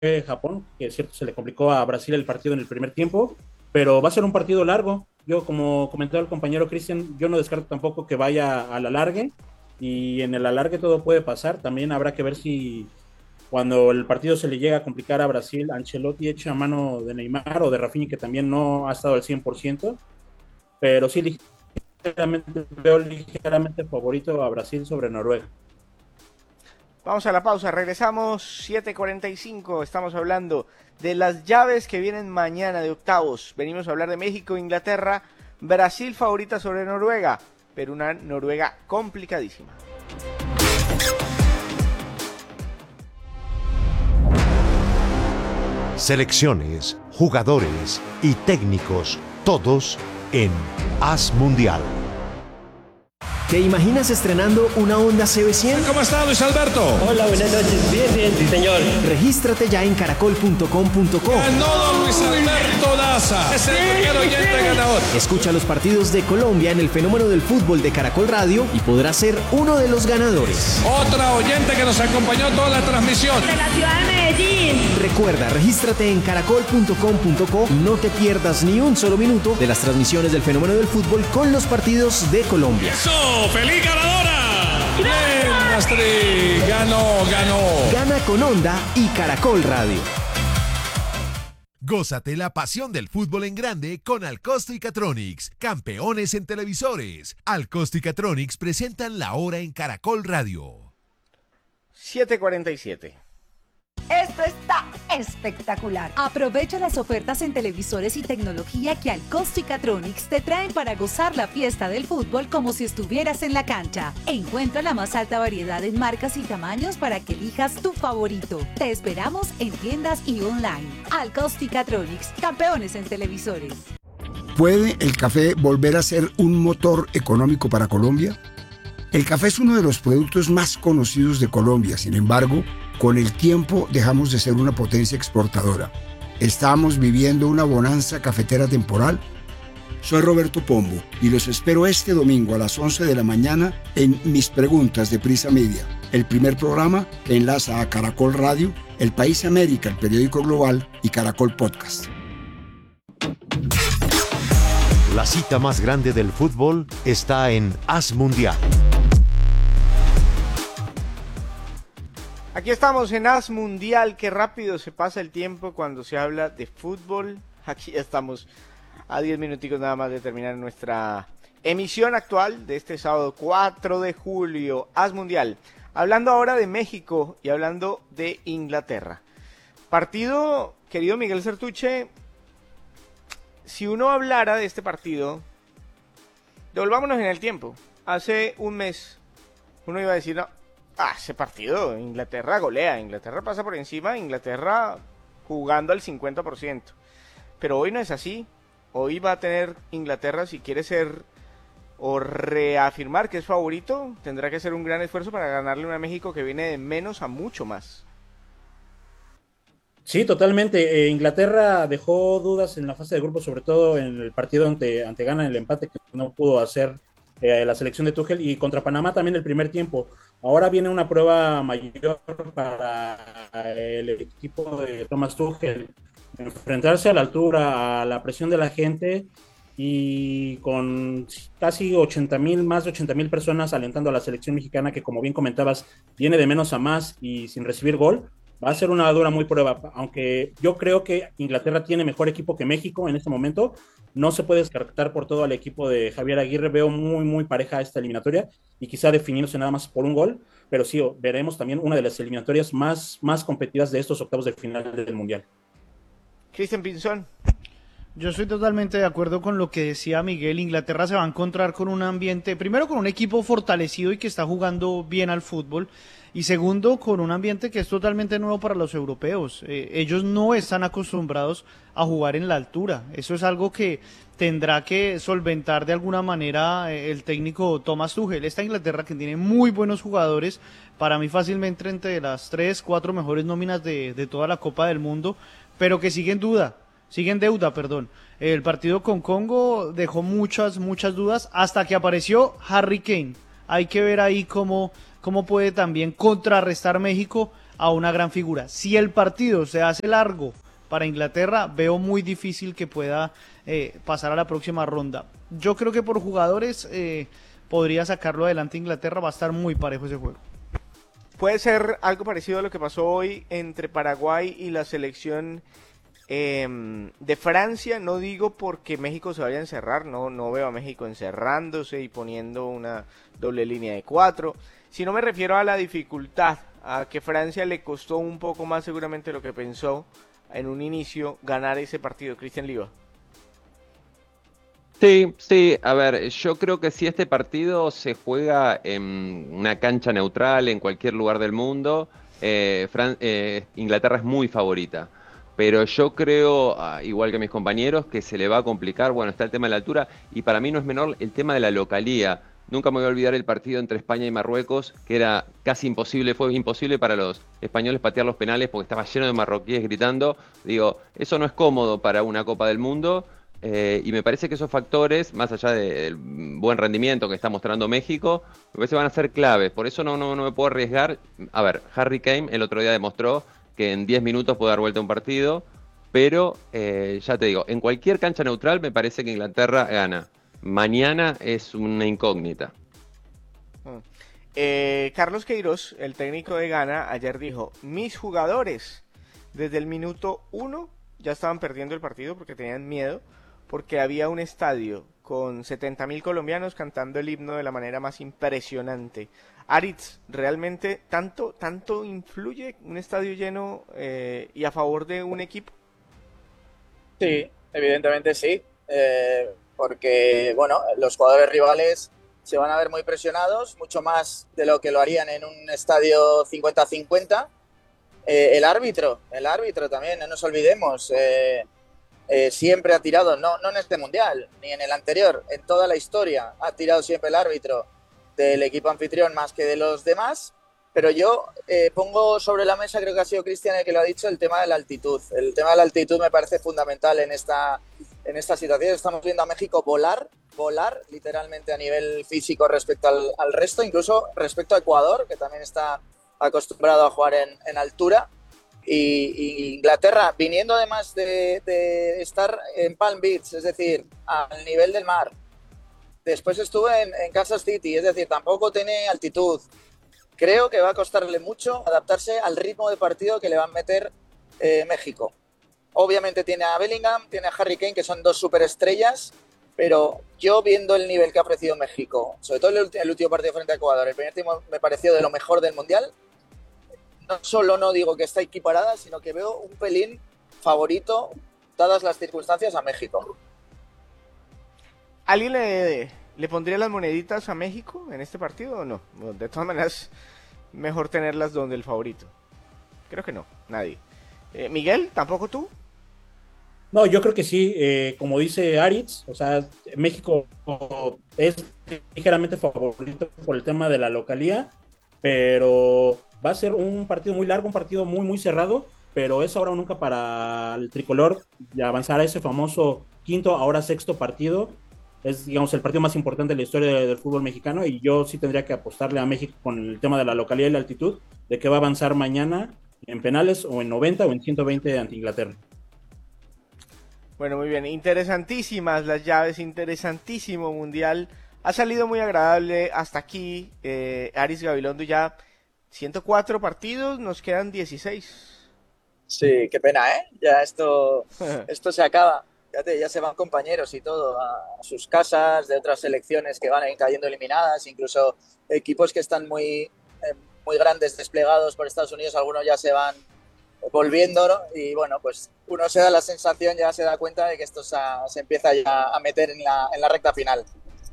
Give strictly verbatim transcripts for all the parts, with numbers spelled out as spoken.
Japón, que es cierto, se le complicó a Brasil el partido en el primer tiempo, pero va a ser un partido largo. Yo, como comentó el compañero Cristian, yo no descarto tampoco que vaya a la alargue, y en el alargue todo puede pasar. También habrá que ver si cuando el partido se le llega a complicar a Brasil, Ancelotti echa mano de Neymar o de Rafinha, que también no ha estado al cien por ciento, pero sí ligeramente, veo ligeramente favorito a Brasil sobre Noruega. Vamos a la pausa, regresamos siete cuarenta y cinco, estamos hablando de las llaves que vienen mañana de octavos. Venimos a hablar de México, Inglaterra, Brasil favorita sobre Noruega, pero una Noruega complicadísima. Selecciones, jugadores y técnicos, todos en Haz Mundial. ¿Te imaginas estrenando una Honda C B cien? ¿Cómo está, Luis Alberto? Hola, buenas noches. Bien, bien, sí, señor. Regístrate ya en caracol punto com punto co. Ganó don Luis Alberto Daza. Es el primer oyente ganador. Escucha los partidos de Colombia en el fenómeno del fútbol de Caracol Radio y podrás ser uno de los ganadores. Otra oyente que nos acompañó toda la transmisión. De la ciudad de Medellín. Recuerda, regístrate en caracol punto com punto co y no te pierdas ni un solo minuto de las transmisiones del fenómeno del fútbol con los partidos de Colombia. ¡Eso! ¡Feliz ganadora! ¡Bien, Astrid! ¡Ganó, ganó! Gana con Honda y Caracol Radio. Gózate la pasión del fútbol en grande con Alcosto y Catronics, campeones en televisores. Alcosto y Catronics presentan la hora en Caracol Radio. siete cuarenta y siete. Esto está espectacular. Aprovecha las ofertas en televisores y tecnología que Alcosto y Catronics te traen para gozar la fiesta del fútbol como si estuvieras en la cancha. Encuentra la más alta variedad en marcas y tamaños para que elijas tu favorito. Te esperamos en tiendas y online. Alcosto y Catronics, campeones en televisores. ¿Puede el café volver a ser un motor económico para Colombia? El café es uno de los productos más conocidos de Colombia. Sin embargo, con el tiempo dejamos de ser una potencia exportadora. ¿Estamos viviendo una bonanza cafetera temporal? Soy Roberto Pombo y los espero este domingo a las once de la mañana en Mis Preguntas de Prisa Media, el primer programa que enlaza a Caracol Radio, El País América, el periódico global, y Caracol Podcast. La cita más grande del fútbol está en Haz Mundial. Aquí estamos en Haz Mundial, qué rápido se pasa el tiempo cuando se habla de fútbol. Aquí estamos a diez minuticos nada más de terminar nuestra emisión actual de este sábado cuatro de julio, Haz Mundial. Hablando ahora de México y hablando de Inglaterra. Partido, querido Miguel Sertuche, si uno hablara de este partido, devolvámonos en el tiempo. Hace un mes uno iba a decir, no, ah, ese partido, Inglaterra golea, Inglaterra pasa por encima, Inglaterra jugando al cincuenta por ciento. Pero hoy no es así. Hoy va a tener Inglaterra, si quiere ser o reafirmar que es favorito, tendrá que hacer un gran esfuerzo para ganarle a México que viene de menos a mucho más. Sí, totalmente. Eh, Inglaterra dejó dudas en la fase de grupos, sobre todo en el partido ante, ante Ghana, el empate que no pudo hacer eh, la selección de Tuchel, y contra Panamá también el primer tiempo. Ahora viene una prueba mayor para el equipo de Thomas Tuchel, enfrentarse a la altura, a la presión de la gente, y con casi ochenta mil, más de ochenta mil personas alentando a la selección mexicana, que como bien comentabas, viene de menos a más y sin recibir gol. Va a ser una dura muy prueba, aunque yo creo que Inglaterra tiene mejor equipo que México en este momento. No se puede descartar por todo al equipo de Javier Aguirre. Veo muy, muy pareja esta eliminatoria y quizá definiéndose nada más por un gol, pero sí, veremos también una de las eliminatorias más, más competidas de estos octavos de final del Mundial. Cristian Pinzón. Yo estoy totalmente de acuerdo con lo que decía Miguel. Inglaterra se va a encontrar con un ambiente, primero con un equipo fortalecido y que está jugando bien al fútbol, y segundo con un ambiente que es totalmente nuevo para los europeos. Eh, ellos no están acostumbrados a jugar en la altura. Eso es algo que tendrá que solventar de alguna manera eh, el técnico Thomas Tuchel. Esta Inglaterra, que tiene muy buenos jugadores, para mí fácilmente entre las tres, cuatro mejores nóminas de, de toda la Copa del Mundo, pero que sigue en duda. Sigue en deuda, perdón. El partido con Congo dejó muchas, muchas dudas hasta que apareció Harry Kane. Hay que ver ahí cómo, cómo puede también contrarrestar México a una gran figura. Si el partido se hace largo para Inglaterra, veo muy difícil que pueda eh, pasar a la próxima ronda. Yo creo que por jugadores eh, podría sacarlo adelante Inglaterra, va a estar muy parejo ese juego. Puede ser algo parecido a lo que pasó hoy entre Paraguay y la selección eh, de Francia. No digo porque México se vaya a encerrar, no, no veo a México encerrándose y poniendo una doble línea de cuatro, sino me refiero a la dificultad, a que Francia le costó un poco más seguramente de lo que pensó en un inicio ganar ese partido. Cristian Liva. Sí, sí, a ver, yo creo que si este partido se juega en una cancha neutral, en cualquier lugar del mundo, eh, Fran eh, Inglaterra es muy favorita. Pero yo creo, ah, igual que mis compañeros, que se le va a complicar. Bueno, está el tema de la altura, y para mí no es menor el tema de la localía. Nunca me voy a olvidar el partido entre España y Marruecos, que era casi imposible, fue imposible para los españoles patear los penales porque estaba lleno de marroquíes gritando. Digo, eso no es cómodo para una Copa del Mundo. Eh, y me parece que esos factores, más allá del buen rendimiento que está mostrando México, me parece que van a ser claves. Por eso no, no, no me puedo arriesgar. A ver, Harry Kane el otro día demostró que en diez minutos puede dar vuelta a un partido, pero eh, ya te digo, en cualquier cancha neutral me parece que Inglaterra gana. Mañana es una incógnita. Eh, Carlos Queiroz, el técnico de Ghana, ayer dijo: mis jugadores desde el minuto uno ya estaban perdiendo el partido porque tenían miedo, porque había un estadio con setenta mil colombianos cantando el himno de la manera más impresionante. Aritz, ¿realmente tanto, tanto influye un estadio lleno eh, y a favor de un equipo? Sí, evidentemente sí, eh, porque bueno, los jugadores rivales se van a ver muy presionados, mucho más de lo que lo harían en un estadio cincuenta cincuenta. Eh, el árbitro, el árbitro también, no nos olvidemos, eh, eh, siempre ha tirado, no, no en este mundial, ni en el anterior, en toda la historia ha tirado siempre el árbitro del equipo anfitrión más que de los demás, pero yo eh, pongo sobre la mesa, creo que ha sido Cristian el que lo ha dicho, el tema de la altitud. El tema de la altitud me parece fundamental en esta, en esta situación. Estamos viendo a México volar, volar literalmente a nivel físico respecto al, al resto, incluso respecto a Ecuador, que también está acostumbrado a jugar en, en altura, y, y Inglaterra, viniendo además de, de estar en Palm Beach, es decir, al nivel del mar. Después estuvo en, en Kansas City, es decir, tampoco tiene altitud. Creo que va a costarle mucho adaptarse al ritmo de partido que le van a meter eh, México. Obviamente tiene a Bellingham, tiene a Harry Kane, que son dos superestrellas, pero yo viendo el nivel que ha ofrecido México, sobre todo el, el último partido frente a Ecuador, el primer tiempo me pareció de lo mejor del Mundial. No solo no digo que está equiparada, sino que veo un pelín favorito, dadas las circunstancias, a México. ¿Alguien le, le pondría las moneditas a México en este partido o no? De todas maneras, mejor tenerlas donde el favorito. Creo que no, nadie. Eh, Miguel, ¿tampoco tú? No, yo creo que sí, eh, como dice Aritz, o sea, México es ligeramente favorito por el tema de la localía, pero va a ser un partido muy largo, un partido muy, muy cerrado, pero es ahora o nunca para el tricolor de avanzar a ese famoso quinto, ahora sexto partido. Es, digamos, el partido más importante de la historia de, del fútbol mexicano, y yo sí tendría que apostarle a México con el tema de la localidad y la altitud, de que va a avanzar mañana en penales o en noventa o en ciento veinte ante Inglaterra. Bueno, muy bien, interesantísimas las llaves, interesantísimo mundial. Ha salido muy agradable hasta aquí, eh, Aris Gabilondo, ya ciento cuatro partidos, nos quedan dieciséis. Sí, qué pena, ¿eh? Ya esto, esto se acaba. Fíjate, ya se van compañeros y todo a sus casas, de otras selecciones que van a ir cayendo eliminadas, incluso equipos que están muy, eh, muy grandes desplegados por Estados Unidos, algunos ya se van volviendo, ¿no? Y bueno, pues uno se da la sensación, ya se da cuenta de que esto se, se empieza ya a meter en la, en la recta final.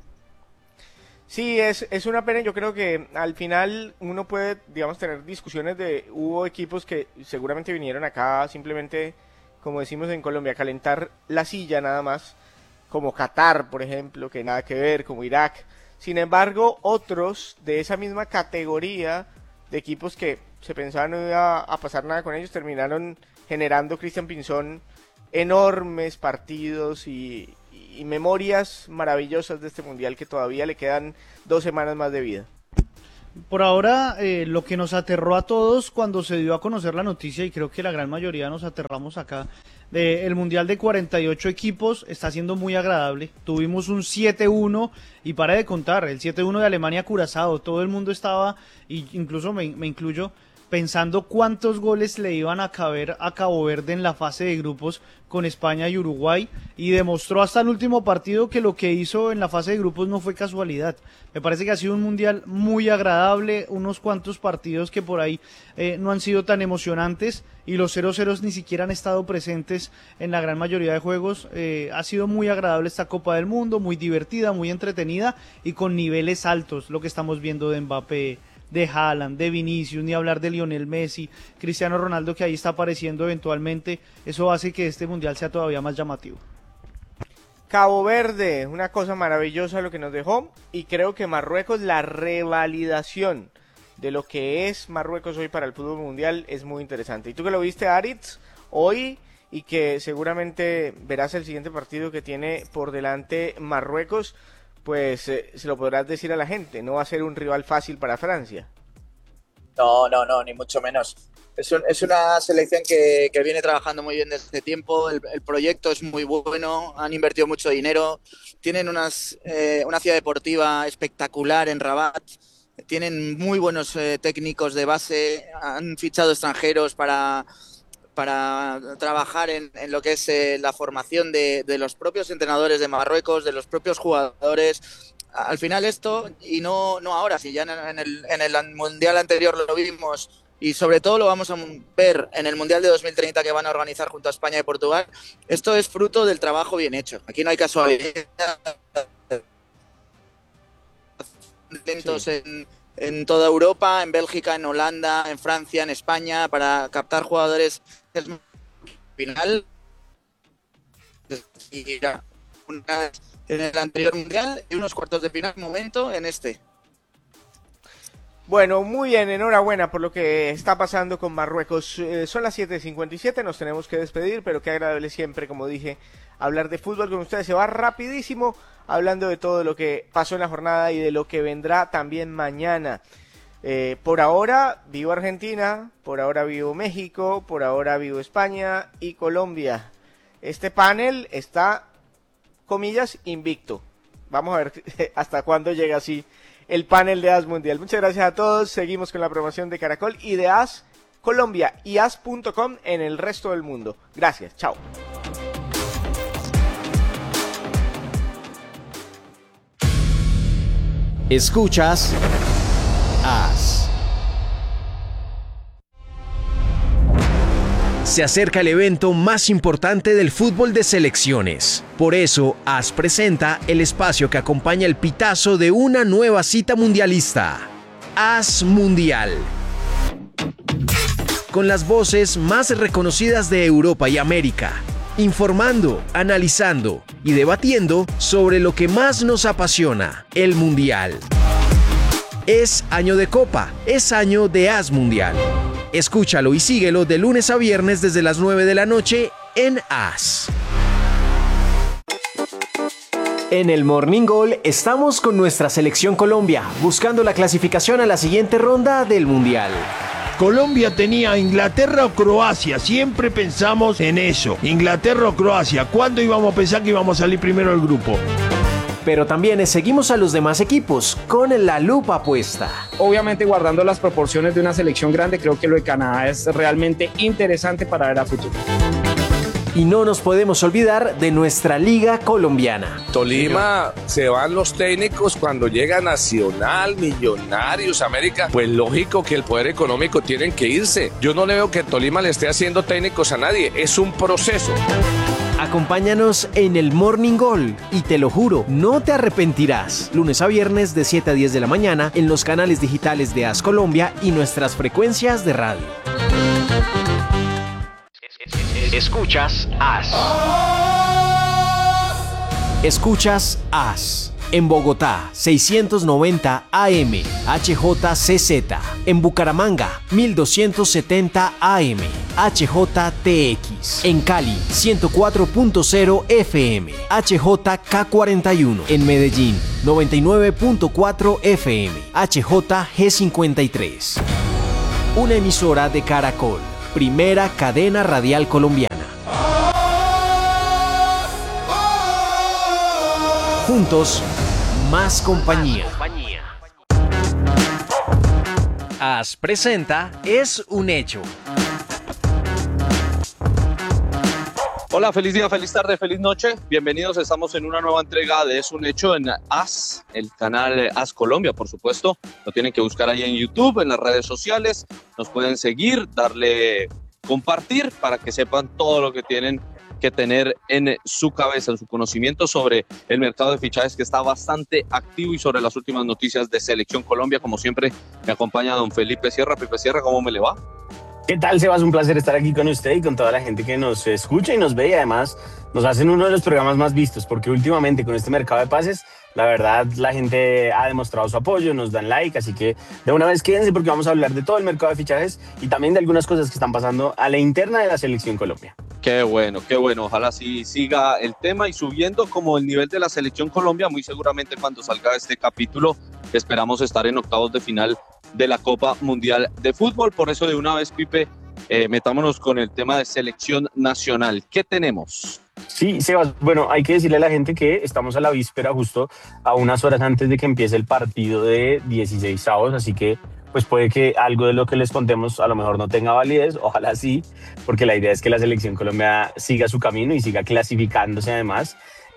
Sí, es, es una pena. Yo creo que al final uno puede, digamos, tener discusiones de... Hubo equipos que seguramente vinieron acá simplemente, como decimos en Colombia, calentar la silla nada más, como Qatar, por ejemplo, que nada que ver, como Irak. Sin embargo, otros de esa misma categoría de equipos que se pensaba no iba a pasar nada con ellos, terminaron generando, Cristian Pinzón, enormes partidos y, y memorias maravillosas de este mundial, que todavía le quedan dos semanas más de vida. Por ahora, eh, lo que nos aterró a todos cuando se dio a conocer la noticia, y creo que la gran mayoría nos aterramos acá, de el Mundial de cuarenta y ocho equipos está siendo muy agradable. Tuvimos un siete uno y para de contar, el siete uno de Alemania-Curazao, todo el mundo estaba, y incluso me, me incluyo, pensando cuántos goles le iban a caber a Cabo Verde en la fase de grupos con España y Uruguay, y demostró hasta el último partido que lo que hizo en la fase de grupos no fue casualidad. Me parece que ha sido un mundial muy agradable, unos cuantos partidos que por ahí eh, no han sido tan emocionantes, y los cero cero ni siquiera han estado presentes en la gran mayoría de juegos. Eh, ha sido muy agradable esta Copa del Mundo, muy divertida, muy entretenida y con niveles altos, lo que estamos viendo de Mbappé, de Haaland, de Vinicius, ni hablar de Lionel Messi, Cristiano Ronaldo, que ahí está apareciendo eventualmente. Eso hace que este mundial sea todavía más llamativo. Cabo Verde, una cosa maravillosa lo que nos dejó, y creo que Marruecos, la revalidación de lo que es Marruecos hoy para el fútbol mundial es muy interesante. Y tú que lo viste, Aritz, hoy, y que seguramente verás el siguiente partido que tiene por delante Marruecos, pues eh, se lo podrás decir a la gente, no va a ser un rival fácil para Francia. No, no, no, ni mucho menos. Es, un, es una selección que, que viene trabajando muy bien desde tiempo, el, el proyecto es muy bueno, han invertido mucho dinero, tienen unas, eh, una ciudad deportiva espectacular en Rabat, tienen muy buenos eh, técnicos de base, han fichado extranjeros para... para trabajar en, en lo que es eh, la formación de, de los propios entrenadores de Marruecos, de los propios jugadores. Al final esto, y no, no ahora, si ya en el, en el Mundial anterior lo vimos, y sobre todo lo vamos a ver en el Mundial de dos mil treinta que van a organizar junto a España y Portugal, esto es fruto del trabajo bien hecho. Aquí no hay casualidad. Lentos sí. en, en toda Europa, en Bélgica, en Holanda, en Francia, en España, para captar jugadores final y una en el anterior mundial y unos cuartos de final momento en este. Bueno, muy bien, enhorabuena por lo que está pasando con Marruecos. Eh, son las siete cincuenta y siete, nos tenemos que despedir, pero qué agradable siempre, como dije, hablar de fútbol con ustedes. Se va rapidísimo hablando de todo lo que pasó en la jornada y de lo que vendrá también mañana. Eh, por ahora vivo Argentina, por ahora vivo México, por ahora vivo España y Colombia. Este panel está, comillas, invicto. Vamos a ver hasta cuándo llega así el panel de A S Mundial. Muchas gracias a todos, seguimos con la promoción de Caracol y de A S Colombia y A S punto com en el resto del mundo. Gracias, chao. Escuchas A S. Se acerca el evento más importante del fútbol de selecciones. Por eso, A S presenta el espacio que acompaña el pitazo de una nueva cita mundialista. A S Mundial. Con las voces más reconocidas de Europa y América. Informando, analizando y debatiendo sobre lo que más nos apasiona, el Mundial. Es año de Copa, es año de A S Mundial. Escúchalo y síguelo de lunes a viernes desde las nueve de la noche en A S. En el Morning Goal estamos con nuestra selección Colombia, buscando la clasificación a la siguiente ronda del Mundial. Colombia tenía Inglaterra o Croacia, siempre pensamos en eso. Inglaterra o Croacia, ¿cuándo íbamos a pensar que íbamos a salir primero del grupo? Pero también seguimos a los demás equipos con la lupa puesta. Obviamente guardando las proporciones de una selección grande, creo que lo de Canadá es realmente interesante para ver a futuro. Y no nos podemos olvidar de nuestra liga colombiana. Tolima, se van los técnicos cuando llega Nacional, Millonarios, América. Pues lógico que el poder económico tienen que irse. Yo no le veo que Tolima le esté haciendo técnicos a nadie. Es un proceso. Acompáñanos en el Morning Goal y te lo juro, no te arrepentirás. Lunes a viernes de siete a diez de la mañana en los canales digitales de A S Colombia y nuestras frecuencias de radio. Escuchas A S. Escuchas A S. En Bogotá, seiscientos noventa A M, H J C Z. En Bucaramanga, mil doscientos setenta A M, H J T X. En Cali, ciento cuatro punto cero F M, H J K cuarenta y uno. En Medellín, noventa y nueve punto cuatro F M, H J G cincuenta y tres. Una emisora de Caracol, primera cadena radial colombiana. Juntos, más compañía. As presenta Es un Hecho. Hola, feliz día, feliz tarde, feliz noche. Bienvenidos, estamos en una nueva entrega de Es un Hecho en As, el canal As Colombia, por supuesto. Lo tienen que buscar ahí en YouTube, en las redes sociales. Nos pueden seguir, darle compartir para que sepan todo lo que tienen que tener en su cabeza, en su conocimiento sobre el mercado de fichajes, que está bastante activo, y sobre las últimas noticias de Selección Colombia. Como siempre, me acompaña don Felipe Sierra. Felipe Sierra, ¿cómo me le va? ¿Qué tal, Sebas? Un placer estar aquí con usted y con toda la gente que nos escucha y nos ve, y además nos hacen uno de los programas más vistos, porque últimamente con este mercado de pases, la verdad, la gente ha demostrado su apoyo, nos dan like, así que de una vez quédense, porque vamos a hablar de todo el mercado de fichajes y también de algunas cosas que están pasando a la interna de la Selección Colombia. Qué bueno, qué bueno. Ojalá sí siga el tema y subiendo como el nivel de la Selección Colombia. Muy seguramente cuando salga este capítulo esperamos estar en octavos de final de la Copa Mundial de Fútbol. Por eso de una vez, Pipe, eh, metámonos con el tema de selección nacional. ¿Qué tenemos? Sí, Sebas, bueno, hay que decirle a la gente que estamos a la víspera, justo a unas horas antes de que empiece el partido de dieciséis avos, así que pues puede que algo de lo que les contemos a lo mejor no tenga validez, ojalá sí, porque la idea es que la Selección Colombia siga su camino y siga clasificándose además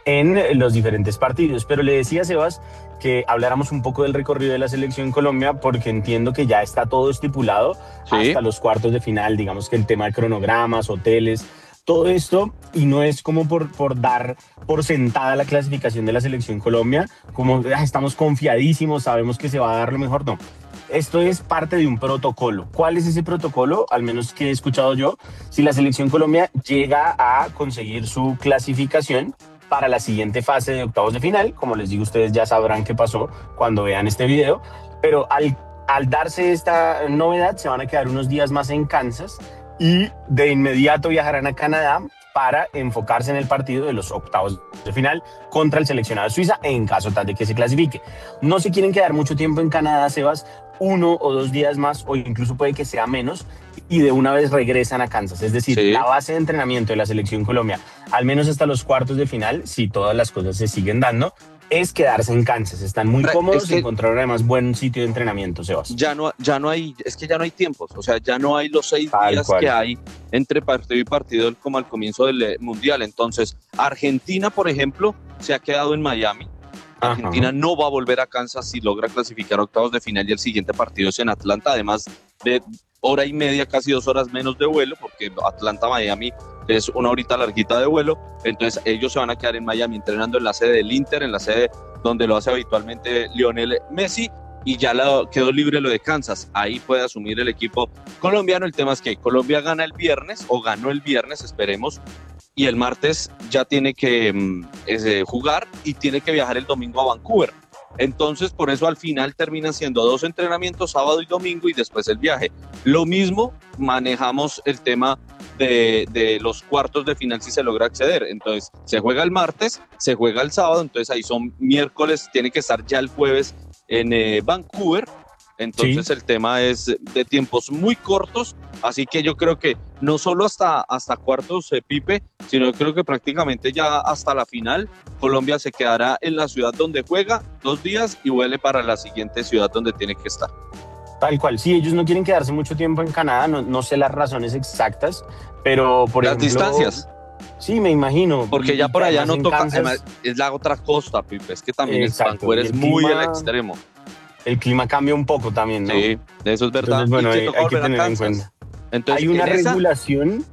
en los diferentes partidos. Pero le decía a Sebas que habláramos un poco del recorrido de la Selección Colombia, porque entiendo que ya está todo estipulado, ¿sí?, hasta los cuartos de final, digamos que el tema de cronogramas, hoteles, todo esto, y no es como por, por dar por sentada la clasificación de la Selección Colombia, como ah, estamos confiadísimos, sabemos que se va a dar lo mejor, no. Esto es parte de un protocolo. ¿Cuál es ese protocolo? Al menos que he escuchado yo, si la Selección Colombia llega a conseguir su clasificación para la siguiente fase de octavos de final, como les digo, ustedes ya sabrán qué pasó cuando vean este video, pero al, al darse esta novedad se van a quedar unos días más en Kansas y de inmediato viajarán a Canadá para enfocarse en el partido de los octavos de final contra el seleccionado de Suiza en caso tal de que se clasifique. No se quieren quedar mucho tiempo en Canadá, Sebas, uno o dos días más, o incluso puede que sea menos, y de una vez regresan a Kansas. Es decir, sí, la base de entrenamiento de la Selección Colombia, al menos hasta los cuartos de final, si todas las cosas se siguen dando, es quedarse en Kansas. Están muy cómodos, es que encontraron además buen sitio de entrenamiento, Sebas. Ya no, ya no hay, es que ya no hay tiempos, o sea, ya no hay los seis Tal días cual. que hay entre partido y partido como al comienzo del Mundial. Entonces, Argentina, por ejemplo, se ha quedado en Miami. Argentina Ajá. no va a volver a Kansas si logra clasificar a octavos de final, y el siguiente partido es en Atlanta, además de hora y media, casi dos horas menos de vuelo, porque Atlanta-Miami es una horita larguita de vuelo. Entonces ellos se van a quedar en Miami entrenando en la sede del Inter, en la sede donde lo hace habitualmente Lionel Messi, y ya lo, quedó libre lo de Kansas. Ahí puede asumir el equipo colombiano. El tema es que Colombia gana el viernes, o ganó el viernes, esperemos, y el martes ya tiene que eh, jugar y tiene que viajar el domingo a Vancouver. Entonces, por eso al final terminan siendo dos entrenamientos, sábado y domingo, y después el viaje. Lo mismo manejamos el tema de, de los cuartos de final si se logra acceder. Entonces, se juega el martes, se juega el sábado, entonces ahí son miércoles, tiene que estar ya el jueves en eh, Vancouver. Entonces sí. el tema es de tiempos muy cortos, así que yo creo que no solo hasta, hasta cuartos, eh, Pipe, sino creo que prácticamente ya hasta la final Colombia se quedará en la ciudad donde juega dos días y vuelve para la siguiente ciudad donde tiene que estar. Tal cual, sí, ellos no quieren quedarse mucho tiempo en Canadá, no, no sé las razones exactas, pero por las ejemplo... Las distancias. Sí, me imagino. Porque ya por allá no toca, Kansas, es la otra costa, Pipe, es que también Exacto, Vancouver es muy clima... al extremo. El clima cambia un poco también, ¿no? Sí, eso es verdad. Entonces, bueno, hay, hay que tener en cuenta. Entonces, hay una esa... regulación.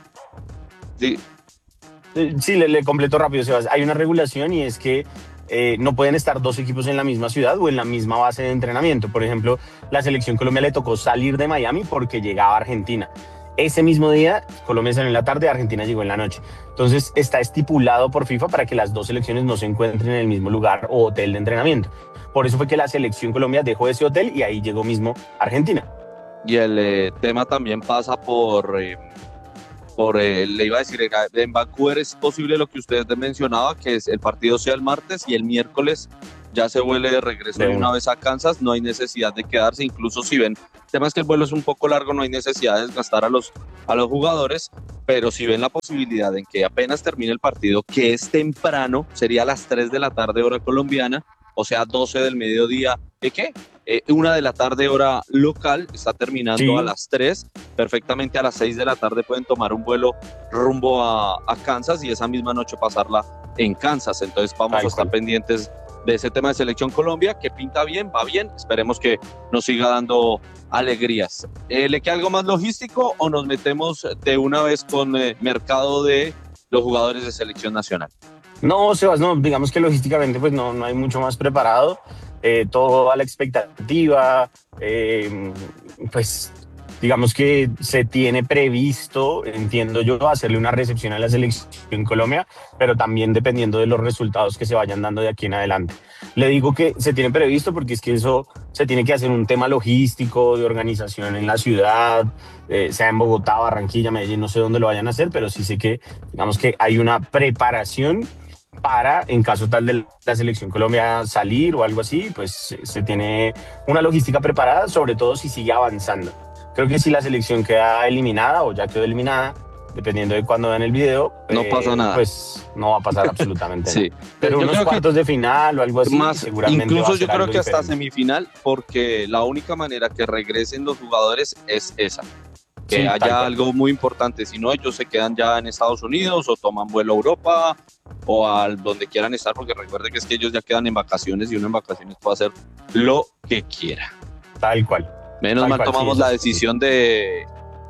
Sí. Sí, le, le completo rápido, Sebas. Hay una regulación, y es que eh, no pueden estar dos equipos en la misma ciudad o en la misma base de entrenamiento. Por ejemplo, la Selección Colombia le tocó salir de Miami porque llegaba a Argentina. Ese mismo día, Colombia salió en la tarde, Argentina llegó en la noche. Entonces está estipulado por FIFA para que las dos selecciones no se encuentren en el mismo lugar o hotel de entrenamiento. Por eso fue que la selección Colombia dejó ese hotel y ahí llegó mismo Argentina. Y el eh, tema también pasa por, eh, por eh, le iba a decir, en Vancouver es posible lo que usted mencionaba, que es el partido sea el martes y el miércoles ya se vuelve de regreso de una vez a Kansas, no hay necesidad de quedarse, incluso si ven, el tema es que el vuelo es un poco largo, no hay necesidad de desgastar a los, a los jugadores, pero si ven la posibilidad en que apenas termine el partido, que es temprano, sería a las tres de la tarde hora colombiana, o sea doce del mediodía, ¿de qué? Eh, una de la tarde hora local, está terminando sí. a las tres, perfectamente a las seis de la tarde pueden tomar un vuelo rumbo a, a Kansas y esa misma noche pasarla en Kansas, entonces vamos Ay, a estar cual. pendientes de ese tema de Selección Colombia, que pinta bien, va bien, esperemos que nos siga dando alegrías. Eh, ¿Le queda algo más logístico o nos metemos de una vez con el eh, mercado de los jugadores de Selección Nacional? No, Sebas, no, digamos que logísticamente pues no, no hay mucho más preparado, eh, todo a la expectativa, eh, pues digamos que se tiene previsto, entiendo yo, hacerle una recepción a la selección Colombia, pero también dependiendo de los resultados que se vayan dando de aquí en adelante. Le digo que se tiene previsto porque es que eso se tiene que hacer un tema logístico, de organización en la ciudad, eh, sea en Bogotá, Barranquilla, Medellín, no sé dónde lo vayan a hacer, pero sí sé que, digamos que hay una preparación para, en caso tal de la selección Colombia salir o algo así, pues se, se tiene una logística preparada, sobre todo si sigue avanzando. Creo que si la selección queda eliminada o ya quedó eliminada, dependiendo de cuándo vean el video, no eh, pasa nada. Pues no va a pasar absolutamente sí. nada. Pero yo unos cuartos de final o algo así, más, seguramente incluso va a ser yo creo que diferente. hasta semifinal, porque la única manera que regresen los jugadores es esa. Que sí, haya algo muy importante, si no ellos se quedan ya en Estados Unidos o toman vuelo a Europa o a donde quieran estar, porque recuerde que es que ellos ya quedan en vacaciones y uno en vacaciones puede hacer lo que quiera. Tal cual. Menos Tal mal cual, tomamos sí, la sí. decisión de,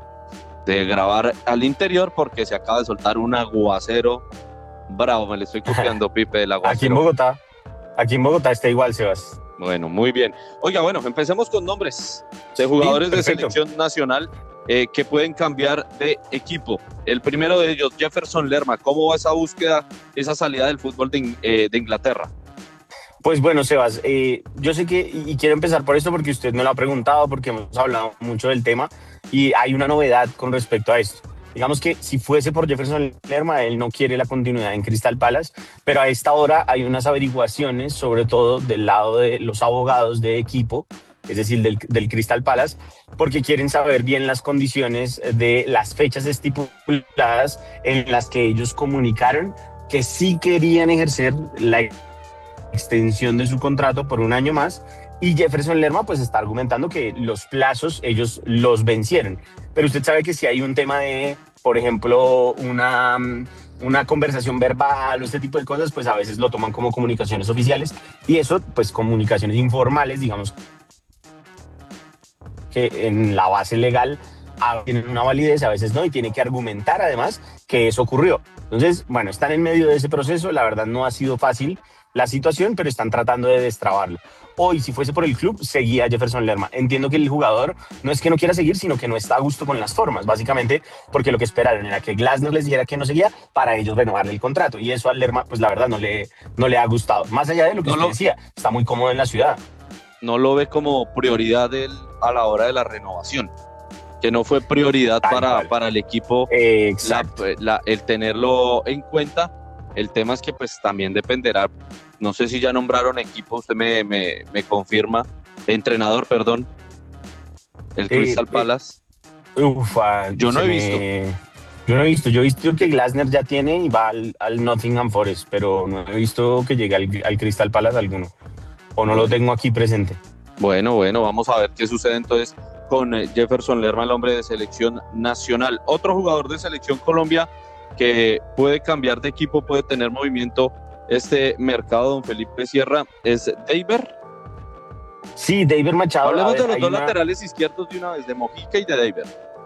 de grabar al interior porque se acaba de soltar un aguacero bravo, me le estoy copiando Pipe del aguacero. Aquí en Bogotá, aquí en Bogotá está igual, Sebas. Bueno, muy bien. Oiga, bueno, empecemos con nombres de jugadores sí, de selección nacional eh, que pueden cambiar de equipo. El primero de ellos, Jefferson Lerma. ¿Cómo va esa búsqueda, esa salida del fútbol de, eh, de Inglaterra? Pues bueno, Sebas, eh, yo sé que, y quiero empezar por esto porque usted me lo ha preguntado, porque hemos hablado mucho del tema y hay una novedad con respecto a esto. Digamos que si fuese por Jefferson Lerma, él no quiere la continuidad en Crystal Palace, pero a esta hora hay unas averiguaciones, sobre todo del lado de los abogados de equipo, es decir, del, del Crystal Palace, porque quieren saber bien las condiciones de las fechas estipuladas en las que ellos comunicaron que sí querían ejercer la extensión de su contrato por un año más, y Jefferson Lerma pues está argumentando que los plazos ellos los vencieron. Pero usted sabe que si hay un tema de, por ejemplo, una, una conversación verbal o este tipo de cosas, pues a veces lo toman como comunicaciones oficiales, y eso, pues comunicaciones informales, digamos, que en la base legal tienen una validez, a veces no, y tiene que argumentar además que eso ocurrió. Entonces, bueno, están en medio de ese proceso, la verdad no ha sido fácil la situación, pero están tratando de destrabarlo. Hoy, si fuese por el club, seguía Jefferson Lerma. Entiendo que el jugador no es que no quiera seguir, sino que no está a gusto con las formas, básicamente porque lo que esperaron era que Glasner les dijera que no seguía para ellos renovarle el contrato, y eso a Lerma, pues la verdad no le, no le ha gustado. Más allá de lo que no usted lo... decía, está muy cómodo en la ciudad. No lo ve como prioridad él a la hora de la renovación, que no fue prioridad para, para el equipo eh, la, la, el tenerlo en cuenta. El tema es que pues también dependerá, no sé si ya nombraron equipo, usted me, me, me confirma, entrenador, perdón, el Crystal eh, Palace. Eh, ufa, yo no he me... visto. Yo no he visto, yo he visto que Glasner ya tiene y va al, al Nottingham Forest, pero no he visto que llegue al, al Crystal Palace alguno, o no lo tengo aquí presente. Bueno, bueno, vamos a ver qué sucede entonces con Jefferson Lerma, el hombre de selección nacional. Otro jugador de selección Colombia que puede cambiar de equipo, puede tener movimiento este mercado, don Felipe Sierra, es Deiber. Sí, Deiber Machado. Hablemos ver, de los dos una... laterales izquierdos de una vez, de Mojica y de Deiber.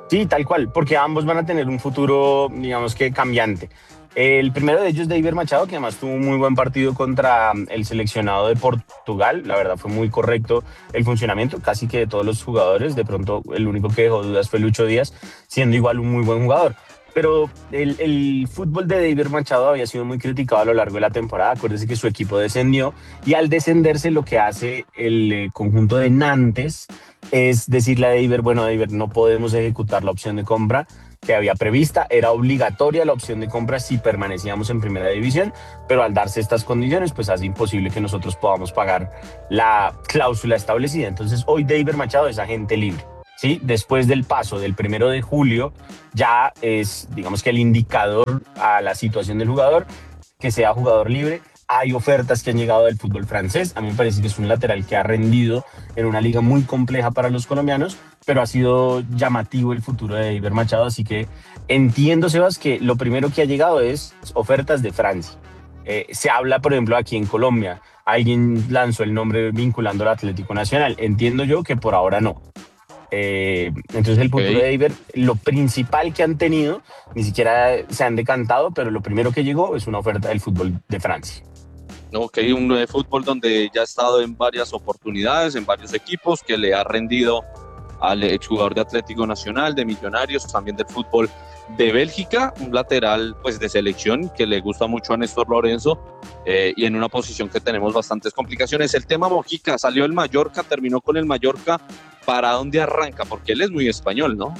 Sí, tal cual, porque ambos van a tener un futuro, digamos que cambiante. El primero de ellos es Deiber Machado, que además tuvo un muy buen partido contra el seleccionado de Portugal. La verdad fue muy correcto el funcionamiento, casi que de todos los jugadores. De pronto el único que dejó dudas fue Lucho Díaz, siendo igual un muy buen jugador. Pero el, el fútbol de Deiber Machado había sido muy criticado a lo largo de la temporada. Acuérdense que su equipo descendió y al descenderse lo que hace el eh, conjunto de Nantes es decirle a Deiber, bueno, Deiber, no podemos ejecutar la opción de compra que había prevista. Era obligatoria la opción de compra si permanecíamos en primera división, pero al darse estas condiciones, pues hace imposible que nosotros podamos pagar la cláusula establecida. Entonces hoy Deiber Machado es agente libre. ¿Sí? Después del paso del primero de julio, ya es, digamos que el indicador a la situación del jugador, que sea jugador libre. Hay ofertas que han llegado del fútbol francés. A mí me parece que es un lateral que ha rendido en una liga muy compleja para los colombianos, pero ha sido llamativo el futuro de Deiber Machado. Así que entiendo, Sebas, que lo primero que ha llegado es ofertas de Francia. Eh, se habla, por ejemplo, aquí en Colombia. Alguien lanzó el nombre vinculando al Atlético Nacional. Entiendo yo que por ahora no. Eh, entonces el futuro okay. de Deiber, lo principal que han tenido, ni siquiera se han decantado, pero lo primero que llegó es una oferta del fútbol de Francia. Ok, un de fútbol donde ya ha estado en varias oportunidades, en varios equipos, que le ha rendido al exjugador de Atlético Nacional, de Millonarios, también del fútbol de Bélgica, un lateral pues de selección que le gusta mucho a Néstor Lorenzo eh, y en una posición que tenemos bastantes complicaciones. El tema Mojica, salió el Mallorca, terminó con el Mallorca. ¿Para dónde arranca? Porque él es muy español, ¿no?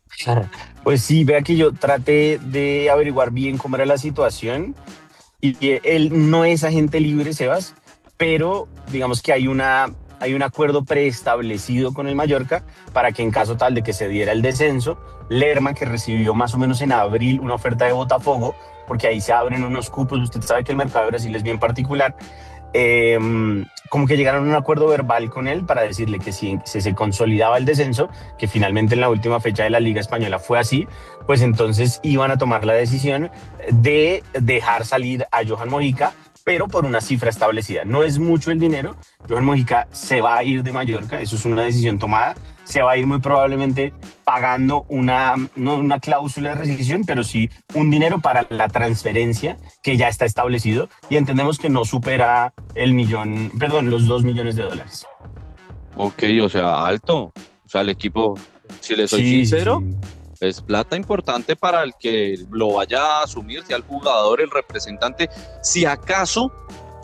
Pues sí, vea que yo traté de averiguar bien cómo era la situación y él no es agente libre, Sebas, pero digamos que hay una hay un acuerdo preestablecido con el Mallorca para que en caso tal de que se diera el descenso, Lerma, que recibió más o menos en abril una oferta de Botafogo, porque ahí se abren unos cupos, usted sabe que el mercado de Brasil es bien particular, eh, como que llegaron a un acuerdo verbal con él para decirle que si, si se consolidaba el descenso, que finalmente en la última fecha de la Liga Española fue así, pues entonces iban a tomar la decisión de dejar salir a Johan Mojica, pero por una cifra establecida. No es mucho el dinero. Johan Mojica se va a ir de Mallorca, eso es una decisión tomada. Se va a ir muy probablemente pagando una, no una cláusula de rescisión, pero sí un dinero para la transferencia que ya está establecido y entendemos que no supera el millón, perdón, los dos millones de dólares. Ok, o sea, alto. O sea, el equipo, si le soy sí, sincero, sí. es plata importante para el que lo vaya a asumir, sea el jugador, el representante, si acaso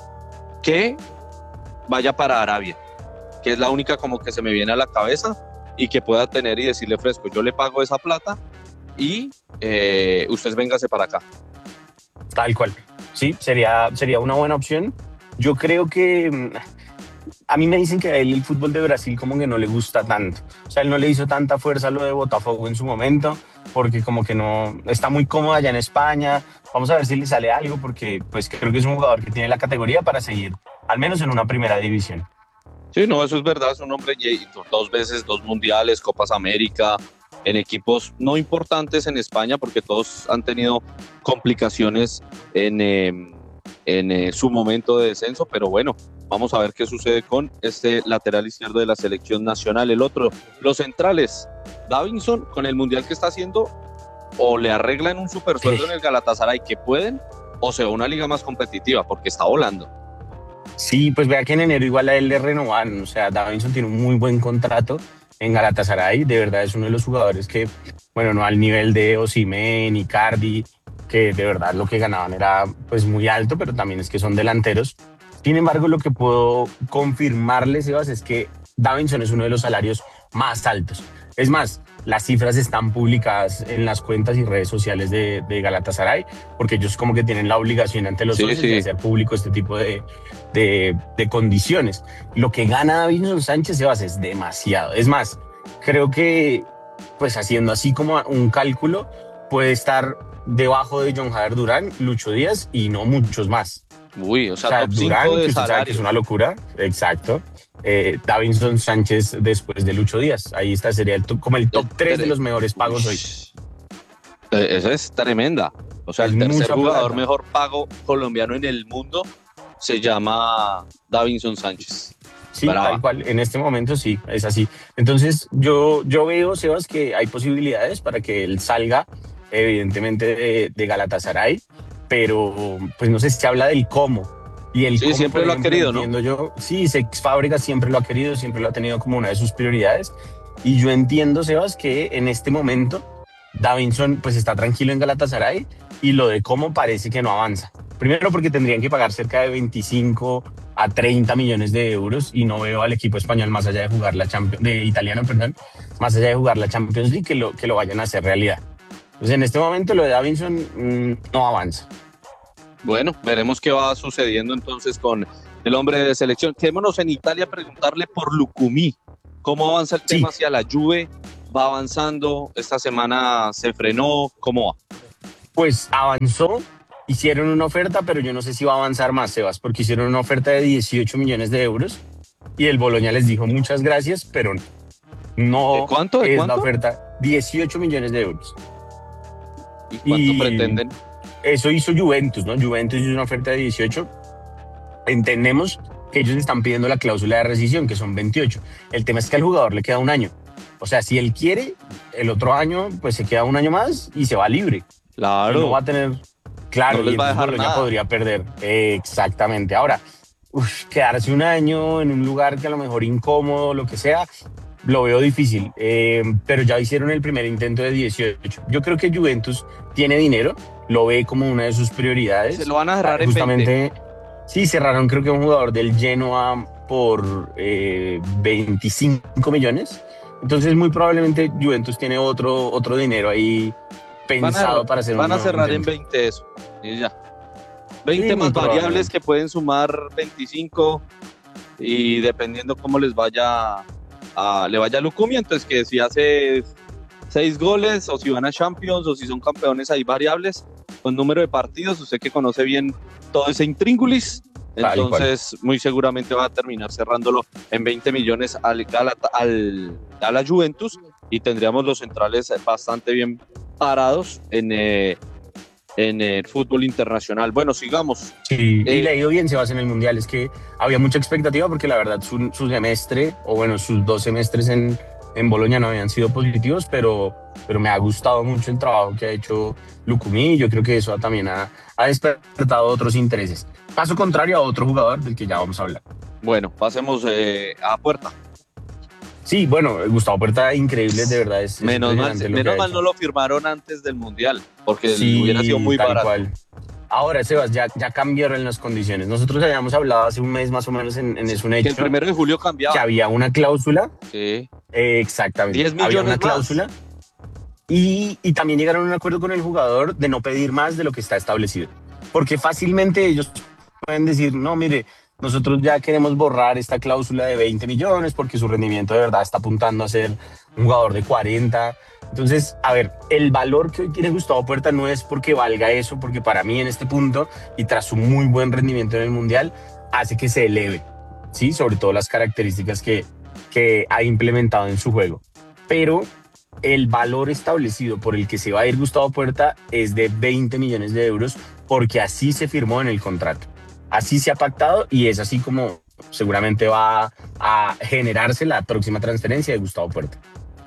que vaya para Arabia, que es la única como que se me viene a la cabeza y que pueda tener y decirle fresco, yo le pago esa plata y eh, usted véngase para acá. Tal cual, sí, sería, sería una buena opción. Yo creo que a mí me dicen que a él el fútbol de Brasil como que no le gusta tanto. O sea, él no le hizo tanta fuerza a lo de Botafogo en su momento, porque como que no está muy cómodo allá en España. Vamos a ver si le sale algo, porque pues creo que es un jugador que tiene la categoría para seguir, al menos en una primera división. Sí, no, eso es verdad, es un hombre dos veces, dos mundiales, Copas América, en equipos no importantes en España, porque todos han tenido complicaciones en, eh, en eh, su momento de descenso, pero bueno, vamos a ver qué sucede con este lateral izquierdo de la selección nacional. El otro, los centrales, Davinson, con el mundial que está haciendo, o le arreglan un super sueldo en el Galatasaray que pueden, o sea, una liga más competitiva, porque está volando. Sí, pues vea que en enero igual a él le renovaron, o sea, Davinson tiene un muy buen contrato en Galatasaray, de verdad es uno de los jugadores que, bueno, no al nivel de Osimhen, Icardi, que de verdad lo que ganaban era pues muy alto, pero también es que son delanteros. Sin embargo, lo que puedo confirmarles, Sebas, es que Davinson es uno de los salarios más altos. Es más, las cifras están publicadas en las cuentas y redes sociales de, de Galatasaray, porque ellos como que tienen la obligación ante los socios sí, sí. de hacer público este tipo de, de, de condiciones. Lo que gana Davinson Sánchez, Sebas, es demasiado. Es más, creo que pues haciendo así como un cálculo, puede estar debajo de John Jader Durán, Lucho Díaz y no muchos más. Uy, o sea, o sea top Durán, cinco de que usted salario. sabe que es una locura, exacto. Eh, Davinson Sánchez después de Lucho Díaz, ahí está, sería el top, como el top tres de los mejores pagos hoy. Esa es tremenda, o sea, es el tercer jugador plata. mejor pago colombiano en el mundo se llama Davinson Sánchez. Sí, Brava. Tal cual, en este momento sí, es así. Entonces yo, yo veo, Sebas, que hay posibilidades para que él salga, evidentemente, de, de Galatasaray, pero pues no sé si se habla del cómo. Y el sí, cómo, siempre por ejemplo, lo ha querido, ¿no? Yo, sí, Sex Fábrica siempre lo ha querido, siempre lo ha tenido como una de sus prioridades. Y yo entiendo, Sebas, que en este momento Davinson pues está tranquilo en Galatasaray y lo de cómo parece que no avanza. Primero porque tendrían que pagar cerca de veinticinco a treinta millones de euros y no veo al equipo español más allá de jugar la Champions, de italiano, perdón, más allá de jugar la Champions League que lo, que lo vayan a hacer realidad. Entonces en este momento lo de Davinson mmm, no avanza. Bueno, veremos qué va sucediendo entonces con el hombre de selección. Quedémonos en Italia a preguntarle por Lucumí. ¿Cómo avanza el tema sí. hacia la Juve? ¿Va avanzando? ¿Esta semana se frenó? ¿Cómo va? Pues avanzó. Hicieron una oferta, pero yo no sé si va a avanzar más, Sebas, porque hicieron una oferta de dieciocho millones de euros y el Bologna les dijo muchas gracias, pero no ¿De cuánto? ¿De es cuánto? la oferta. dieciocho millones de euros. ¿Y cuánto y pretenden? Eso hizo Juventus, ¿no? Juventus hizo una oferta de dieciocho. Entendemos que ellos están pidiendo la cláusula de rescisión, que son veintiocho. El tema es que al jugador le queda un año. O sea, si él quiere, el otro año, pues se queda un año más y se va libre. Claro. Y no va a tener... Claro, no les y va a dejar nada. podría perder. Eh, exactamente. Ahora, uf, quedarse un año en un lugar que a lo mejor incómodo, lo que sea, lo veo difícil. Eh, pero ya hicieron el primer intento de dieciocho. Yo creo que Juventus tiene dinero, lo ve como una de sus prioridades. Se lo van a cerrar Justamente, en veinte. Sí, cerraron creo que un jugador del Genoa por eh, veinticinco millones. Entonces muy probablemente Juventus tiene otro, otro dinero ahí pensado a, para hacer un Van a cerrar intento. en veinte eso. Y ya. veinte Sí, más muy variables que pueden sumar veinticinco y dependiendo cómo les vaya a, le vaya a Lucumí, entonces que si hace seis goles o si van a Champions o si son campeones hay variables con número de partidos, usted que conoce bien todo ese intríngulis, entonces muy seguramente va a terminar cerrándolo en veinte millones al, Galata, al a la Juventus y tendríamos los centrales bastante bien parados en, eh, en el fútbol internacional. Bueno, sigamos. Sí, eh, y le ha ido bien Sebas en el Mundial. Es que había mucha expectativa porque la verdad su, su semestre, o bueno, sus dos semestres en, en Bologna no habían sido positivos, pero, pero me ha gustado mucho el trabajo que ha hecho Lucumí y yo creo que eso también ha, ha despertado otros intereses. Caso contrario a otro jugador del que ya vamos a hablar. Bueno, pasemos eh, a Puerta. Sí, bueno, Gustavo Puerta, increíble, de verdad. Es, menos es mal, menos mal no lo firmaron antes del Mundial, porque sí, hubiera sido muy tal barato. Cual. Ahora, Sebas, ya, ya cambiaron las condiciones. Nosotros habíamos hablado hace un mes más o menos en, en Es un hecho. Que el primero de julio cambiaba. Que había una cláusula. Sí. Eh, exactamente. diez millones había una más. cláusula. Y, y también llegaron a un acuerdo con el jugador de no pedir más de lo que está establecido. Porque fácilmente ellos pueden decir, no, mire, nosotros ya queremos borrar esta cláusula de veinte millones porque su rendimiento de verdad está apuntando a ser un jugador de cuarenta. Entonces, a ver, el valor que hoy tiene Gustavo Puerta no es porque valga eso, porque para mí en este punto y tras su muy buen rendimiento en el Mundial, hace que se eleve, ¿sí? Sobre todo las características que, que ha implementado en su juego. Pero el valor establecido por el que se va a ir Gustavo Puerta es de veinte millones de euros porque así se firmó en el contrato. Así se ha pactado y es así como seguramente va a generarse la próxima transferencia de Gustavo Puerta.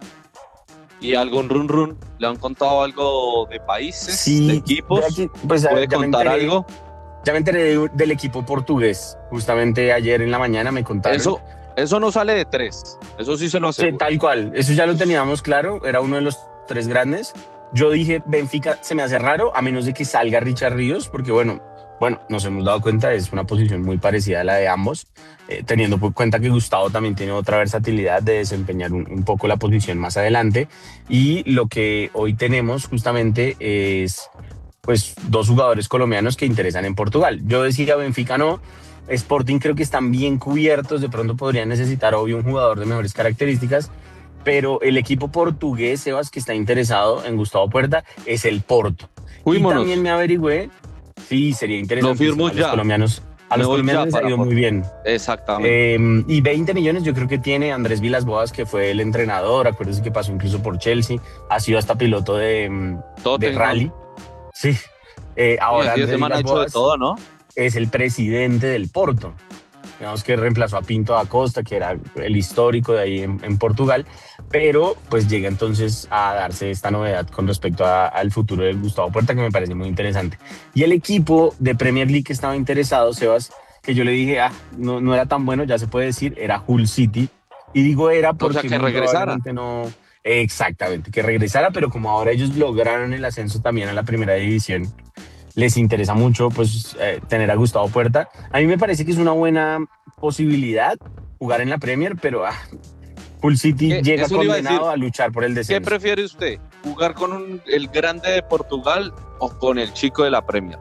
¿Y algún run run? ¿Le han contado algo de países, sí, de equipos? Aquí, pues, ¿Puede contar enteré, algo? Ya me enteré de, del equipo portugués. Justamente ayer en la mañana me contaron. Eso, eso no sale de tres. Eso sí se lo aseguro. Sí, tal cual. Eso ya lo teníamos claro. Era uno de los tres grandes. Yo dije, Benfica se me hace raro, a menos de que salga Richard Ríos, porque bueno... Bueno, nos hemos dado cuenta, es una posición muy parecida a la de ambos, eh, teniendo en cuenta que Gustavo también tiene otra versatilidad de desempeñar un, un poco la posición más adelante. Y lo que hoy tenemos justamente es pues, dos jugadores colombianos que interesan en Portugal. Yo decía Benfica no, Sporting creo que están bien cubiertos, de pronto podrían necesitar obvio un jugador de mejores características, pero el equipo portugués, Sebas, que está interesado en Gustavo Puerta, es el Porto. Fuímonos. Y también me averigüé. Sí, sería interesante. Lo firmo a los ya. colombianos, a los colombianos les ha ido muy bien. Exactamente. Eh, y veinte millones yo creo que tiene Andrés Vilas-Boas, que fue el entrenador, acuérdense que pasó incluso por Chelsea, ha sido hasta piloto de, de rally. Sí. Eh, ahora sí, Andrés Vilas-Boas ha hecho de todo, ¿no? Es el presidente del Porto. digamos que reemplazó a Pinto da Costa, que era el histórico de ahí en, en Portugal, pero pues llega entonces a darse esta novedad con respecto a, al futuro de Gustavo Puerta, que me parece muy interesante. Y el equipo de Premier League que estaba interesado, Sebas, que yo le dije, ah, no, no era tan bueno, ya se puede decir, era Hull City, y digo era porque... O sea, que regresara. No, exactamente, que regresara, pero como ahora ellos lograron el ascenso también a la primera división, les interesa mucho pues eh, tener a Gustavo Puerta. A mí me parece que es una buena posibilidad jugar en la Premier, pero ah, Hull City llega condenado a, a luchar por el descenso. ¿Qué prefiere usted? ¿Jugar con un, el grande de Portugal o con el chico de la Premier?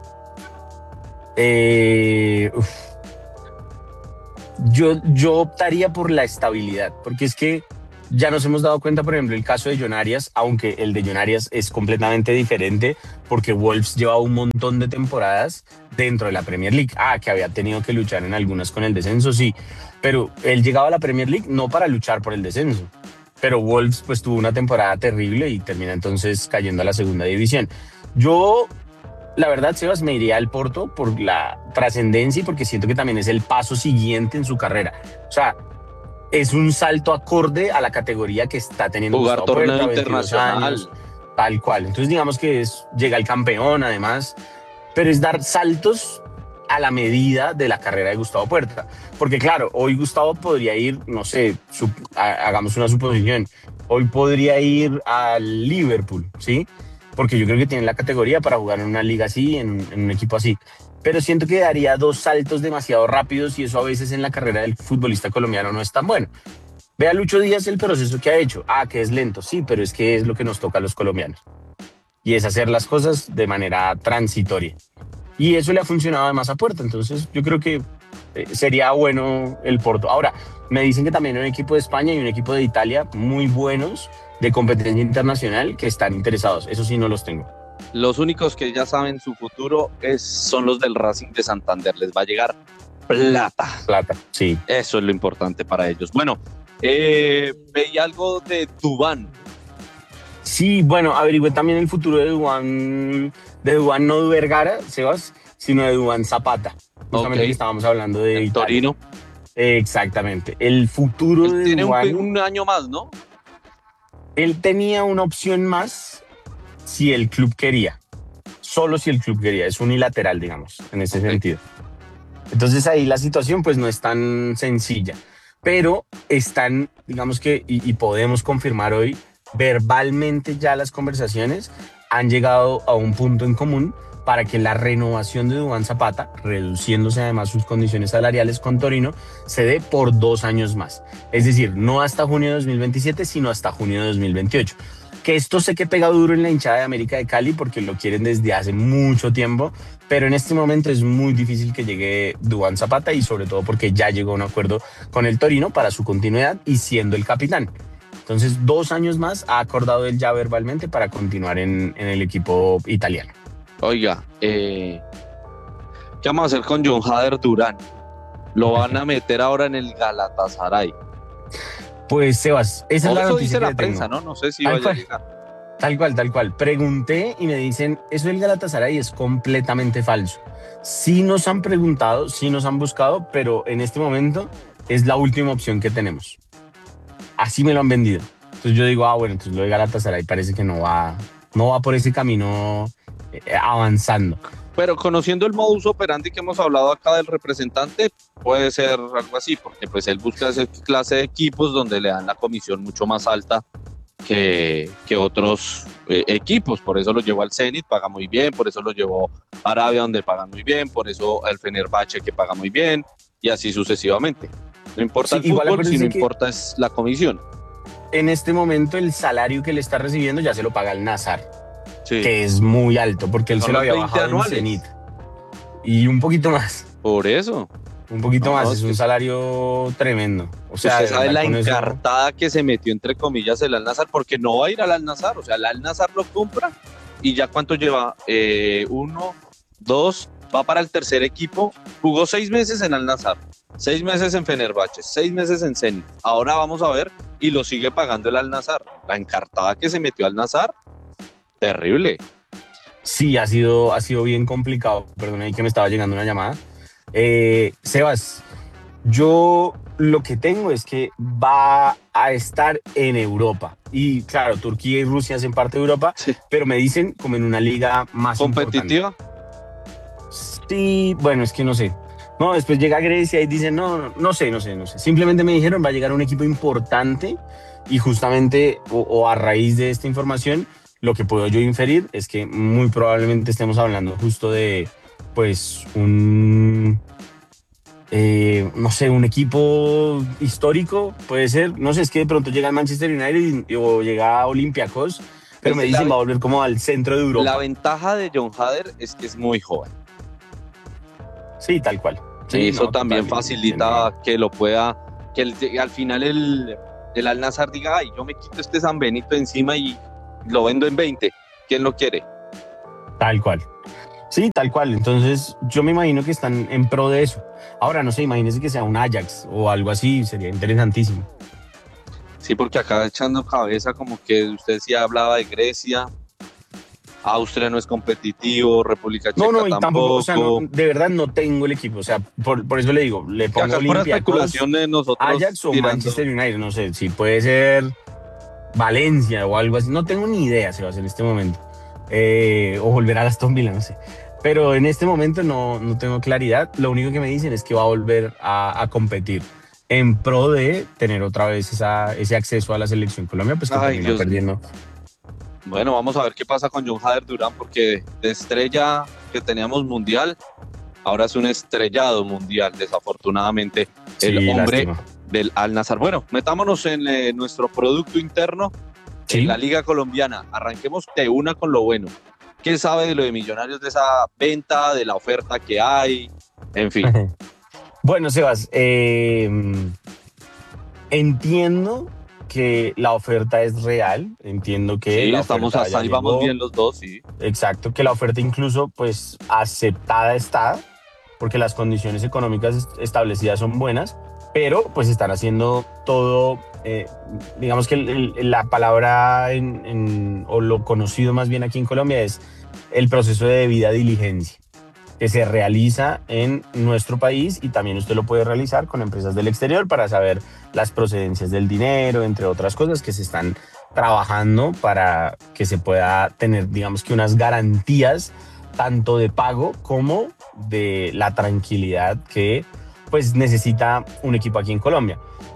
Eh, yo, yo optaría por la estabilidad, porque es que ya nos hemos dado cuenta, por ejemplo, el caso de John Arias, aunque el de John Arias es completamente diferente porque Wolves lleva un montón de temporadas dentro de la Premier League. Ah, que había tenido que luchar en algunas con el descenso, sí, pero él llegaba a la Premier League no para luchar por el descenso. Pero Wolves pues tuvo una temporada terrible y termina entonces cayendo a la segunda división. Yo, la verdad, Sebas, me iría al Porto por la trascendencia y porque siento que también es el paso siguiente en su carrera. O sea, es un salto acorde a la categoría que está teniendo. Jugar torneo Puerta, internacional. Años, tal cual. Entonces digamos que es, llega el campeón además, pero es dar saltos a la medida de la carrera de Gustavo Puerta. Porque claro, hoy Gustavo podría ir, no sé, su, a, hagamos una suposición, hoy podría ir al Liverpool, ¿sí? Porque yo creo que tiene la categoría para jugar en una liga así, en, en un equipo así. Pero siento que daría dos saltos demasiado rápidos y eso a veces en la carrera del futbolista colombiano no es tan bueno. Ve a Lucho Díaz el proceso que ha hecho. Ah, que es lento, sí, pero es que es lo que nos toca a los colombianos. Y es hacer las cosas de manera transitoria. Y eso le ha funcionado además a Puerta. Entonces yo creo que sería bueno el Porto. Ahora, me dicen que también hay un equipo de España y un equipo de Italia muy buenos de competencia internacional que están interesados. Eso sí no los tengo. Los únicos que ya saben su futuro es, son los del Racing de Santander. Les va a llegar plata. Plata, sí. Eso es lo importante para ellos. Bueno, eh, veía algo de Duván. Sí, bueno, averigüé también el futuro de Duván, de Duván no de Vergara, Sebas, sino de Duván Zapata. Justamente okay. Que estábamos hablando de el Torino. Eh, exactamente. El futuro Él de tiene Duván... Tiene un, un año más, ¿no? Él tenía una opción más si el club quería. Solo si el club quería. Es unilateral, digamos, en ese okay. sentido. Entonces ahí la situación pues no es tan sencilla. Pero están, digamos que, y, y podemos confirmar hoy, verbalmente ya las conversaciones han llegado a un punto en común para que la renovación de Duván Zapata, reduciéndose además sus condiciones salariales con Torino, se dé por dos años más. Es decir, no hasta junio de dos mil veintisiete, sino hasta junio de dos mil veintiocho. Que esto sé que pega duro en la hinchada de América de Cali porque lo quieren desde hace mucho tiempo, pero en este momento es muy difícil que llegue Duván Zapata y sobre todo porque ya llegó a un acuerdo con el Torino para su continuidad y siendo el capitán. Entonces, dos años más ha acordado él ya verbalmente para continuar en, en el equipo italiano. Oiga, eh, ¿qué vamos a hacer con John Hader Durán? Lo van a meter ahora en el Galatasaray. Pues, Sebas, esa es la noticia dice que la le prensa, tengo. ¿no? No sé si tal vaya cual, a llegar. Tal cual, tal cual. Pregunté y me dicen, eso del Galatasaray es completamente falso. Sí nos han preguntado, sí nos han buscado, pero en este momento es la última opción que tenemos. Así me lo han vendido. Entonces yo digo, ah, bueno, entonces lo de Galatasaray parece que no va, no va por ese camino eh, avanzando. Pero conociendo el modus operandi que hemos hablado acá del representante, puede ser algo así, porque pues él busca esa clase de equipos donde le dan la comisión mucho más alta que, que otros eh, equipos. Por eso lo llevó al Zenit, paga muy bien, por eso lo llevó a Arabia, donde pagan muy bien, por eso al Fenerbahce, que paga muy bien, y así sucesivamente. No importa sí, el fútbol, si no importa es la comisión. En este momento el salario que le está recibiendo ya se lo paga el Nazar, sí. Que es muy alto, porque él Son se lo había bajado anuales. En Zenit. Y un poquito más. Por eso. Un poquito no, más, no, es, es un salario tremendo. O sea, usted sabe la encartada eso... que se metió, entre comillas, el Al-Nassr, porque no va a ir al Al-Nassr. O sea, el Al-Nassr lo compra y ya ¿cuánto lleva? Eh, uno, dos, va para el tercer equipo. Jugó seis meses en Al-Nassr, seis meses en Fenerbahce, seis meses en Zenit. Ahora vamos a ver, y lo sigue pagando el Al-Nassr. La encartada que se metió al Al-Nassr, terrible. Sí, ha sido, ha sido bien complicado. Perdón, ahí que me estaba llegando una llamada. Eh, Sebas, Yo lo que tengo es que va a estar en Europa. Y claro, Turquía y Rusia hacen parte de Europa, sí. Pero me dicen como en una liga más competitiva. Importante. Sí, bueno, es que no sé. No, después llega Grecia y dicen, no, no, no sé, no sé, no sé. Simplemente me dijeron, va a llegar un equipo importante y justamente, o, o a raíz de esta información, lo que puedo yo inferir es que muy probablemente estemos hablando justo de, pues, un... Eh, no sé, un equipo histórico, puede ser, no sé, es que de pronto llega el Manchester United y, o llega a Olympiacos, pero me dicen va a volver como al centro de Europa. La ventaja de John Hader es que es muy joven. Sí, tal cual. Sí, sí, eso no, también facilita sí, que lo pueda, que el, al final el, el Al Nassr diga, ay, yo me quito este San Benito encima y lo vendo en veinte, ¿quién lo quiere? Tal cual. Sí, tal cual. Entonces, yo me imagino que están en pro de eso. Ahora, no sé, imagínense que sea un Ajax o algo así, sería interesantísimo. Sí, porque acá echando cabeza, como que usted sí hablaba de Grecia, Austria no es competitivo, República Checa no, no, y tampoco. tampoco o sea, no, de verdad no tengo el equipo. O sea, por, por eso le digo, le pongo Olympiacos, de nosotros Ajax o tirando. Manchester United, no sé, si puede ser Valencia o algo así. No tengo ni idea, Sebas, en este momento. Eh, o volver a Aston Villa, no sé. Pero en este momento no, no tengo claridad. Lo único que me dicen es que va a volver a, a competir en pro de tener otra vez esa, ese acceso a la selección Colombia, pues que Ay, termina Dios perdiendo. Mío. Bueno, vamos a ver qué pasa con John Hader Durán, porque de estrella que teníamos mundial, ahora es un estrellado mundial, desafortunadamente, el Sí, hombre lástima. del Al Nassr. Bueno, metámonos en eh, nuestro producto interno, Sí. en la Liga Colombiana. Arranquemos de una con lo bueno. ¿Qué sabe de lo de Millonarios, de esa venta, de la oferta que hay? En fin. Bueno, Sebas, eh, entiendo que la oferta es real, entiendo que Sí, la estamos oferta hasta ya ahí, vamos llegó. bien los dos, sí. Exacto, que la oferta incluso pues aceptada está, porque las condiciones económicas est- establecidas son buenas, pero pues están haciendo todo, eh, digamos que el- el- la palabra en, en- o lo conocido más bien aquí en Colombia es el proceso de debida diligencia, que se realiza en nuestro país y también usted lo puede realizar con empresas del exterior para saber las procedencias del dinero, entre otras cosas que se están trabajando para que se pueda tener, digamos que unas garantías tanto de pago como de la tranquilidad que pues necesita un equipo aquí en Colombia.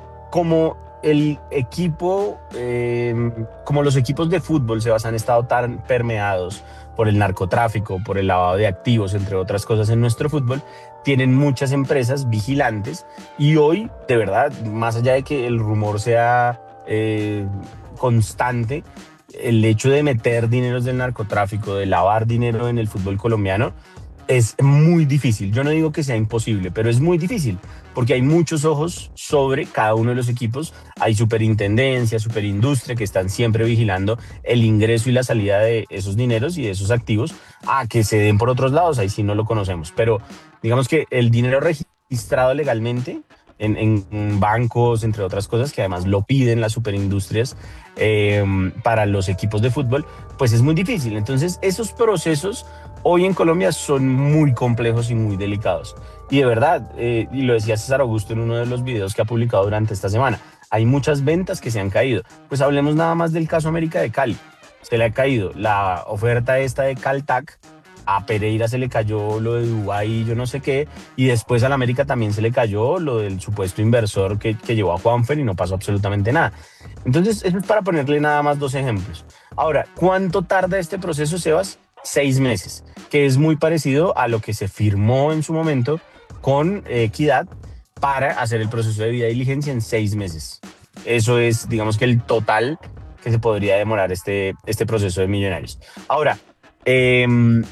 Como el equipo, eh, como los equipos de fútbol se han estado tan permeados por el narcotráfico, por el lavado de activos, entre otras cosas en nuestro fútbol, tienen muchas empresas vigilantes y hoy, de verdad, más allá de que el rumor sea eh, constante, el hecho de meter dineros del narcotráfico, de lavar dinero en el fútbol colombiano, es muy difícil. Yo no digo que sea imposible, pero es muy difícil porque hay muchos ojos sobre cada uno de los equipos. Hay superintendencia, superindustria que están siempre vigilando el ingreso y la salida de esos dineros y de esos activos a que se den por otros lados. Ahí sí no lo conocemos, pero digamos que el dinero registrado legalmente en, en bancos, entre otras cosas, que además lo piden las superindustrias eh, para los equipos de fútbol, pues es muy difícil. Entonces esos procesos hoy en Colombia son muy complejos y muy delicados. Y de verdad, eh, y lo decía César Augusto en uno de los videos que ha publicado durante esta semana, hay muchas ventas que se han caído. Pues hablemos nada más del caso América de Cali. Se le ha caído la oferta esta de Caltac, a Pereira se le cayó lo de Dubái, yo no sé qué, y después al América también se le cayó lo del supuesto inversor que, que llevó a Juanfer y no pasó absolutamente nada. Entonces, eso es para ponerle nada más dos ejemplos. Ahora, ¿cuánto tarda este proceso, Sebas? Seis meses, que es muy parecido a lo que se firmó en su momento con Equidad para hacer el proceso de debida diligencia en seis meses. Eso es, digamos que el total que se podría demorar este, este proceso de Millonarios. Ahora, eh,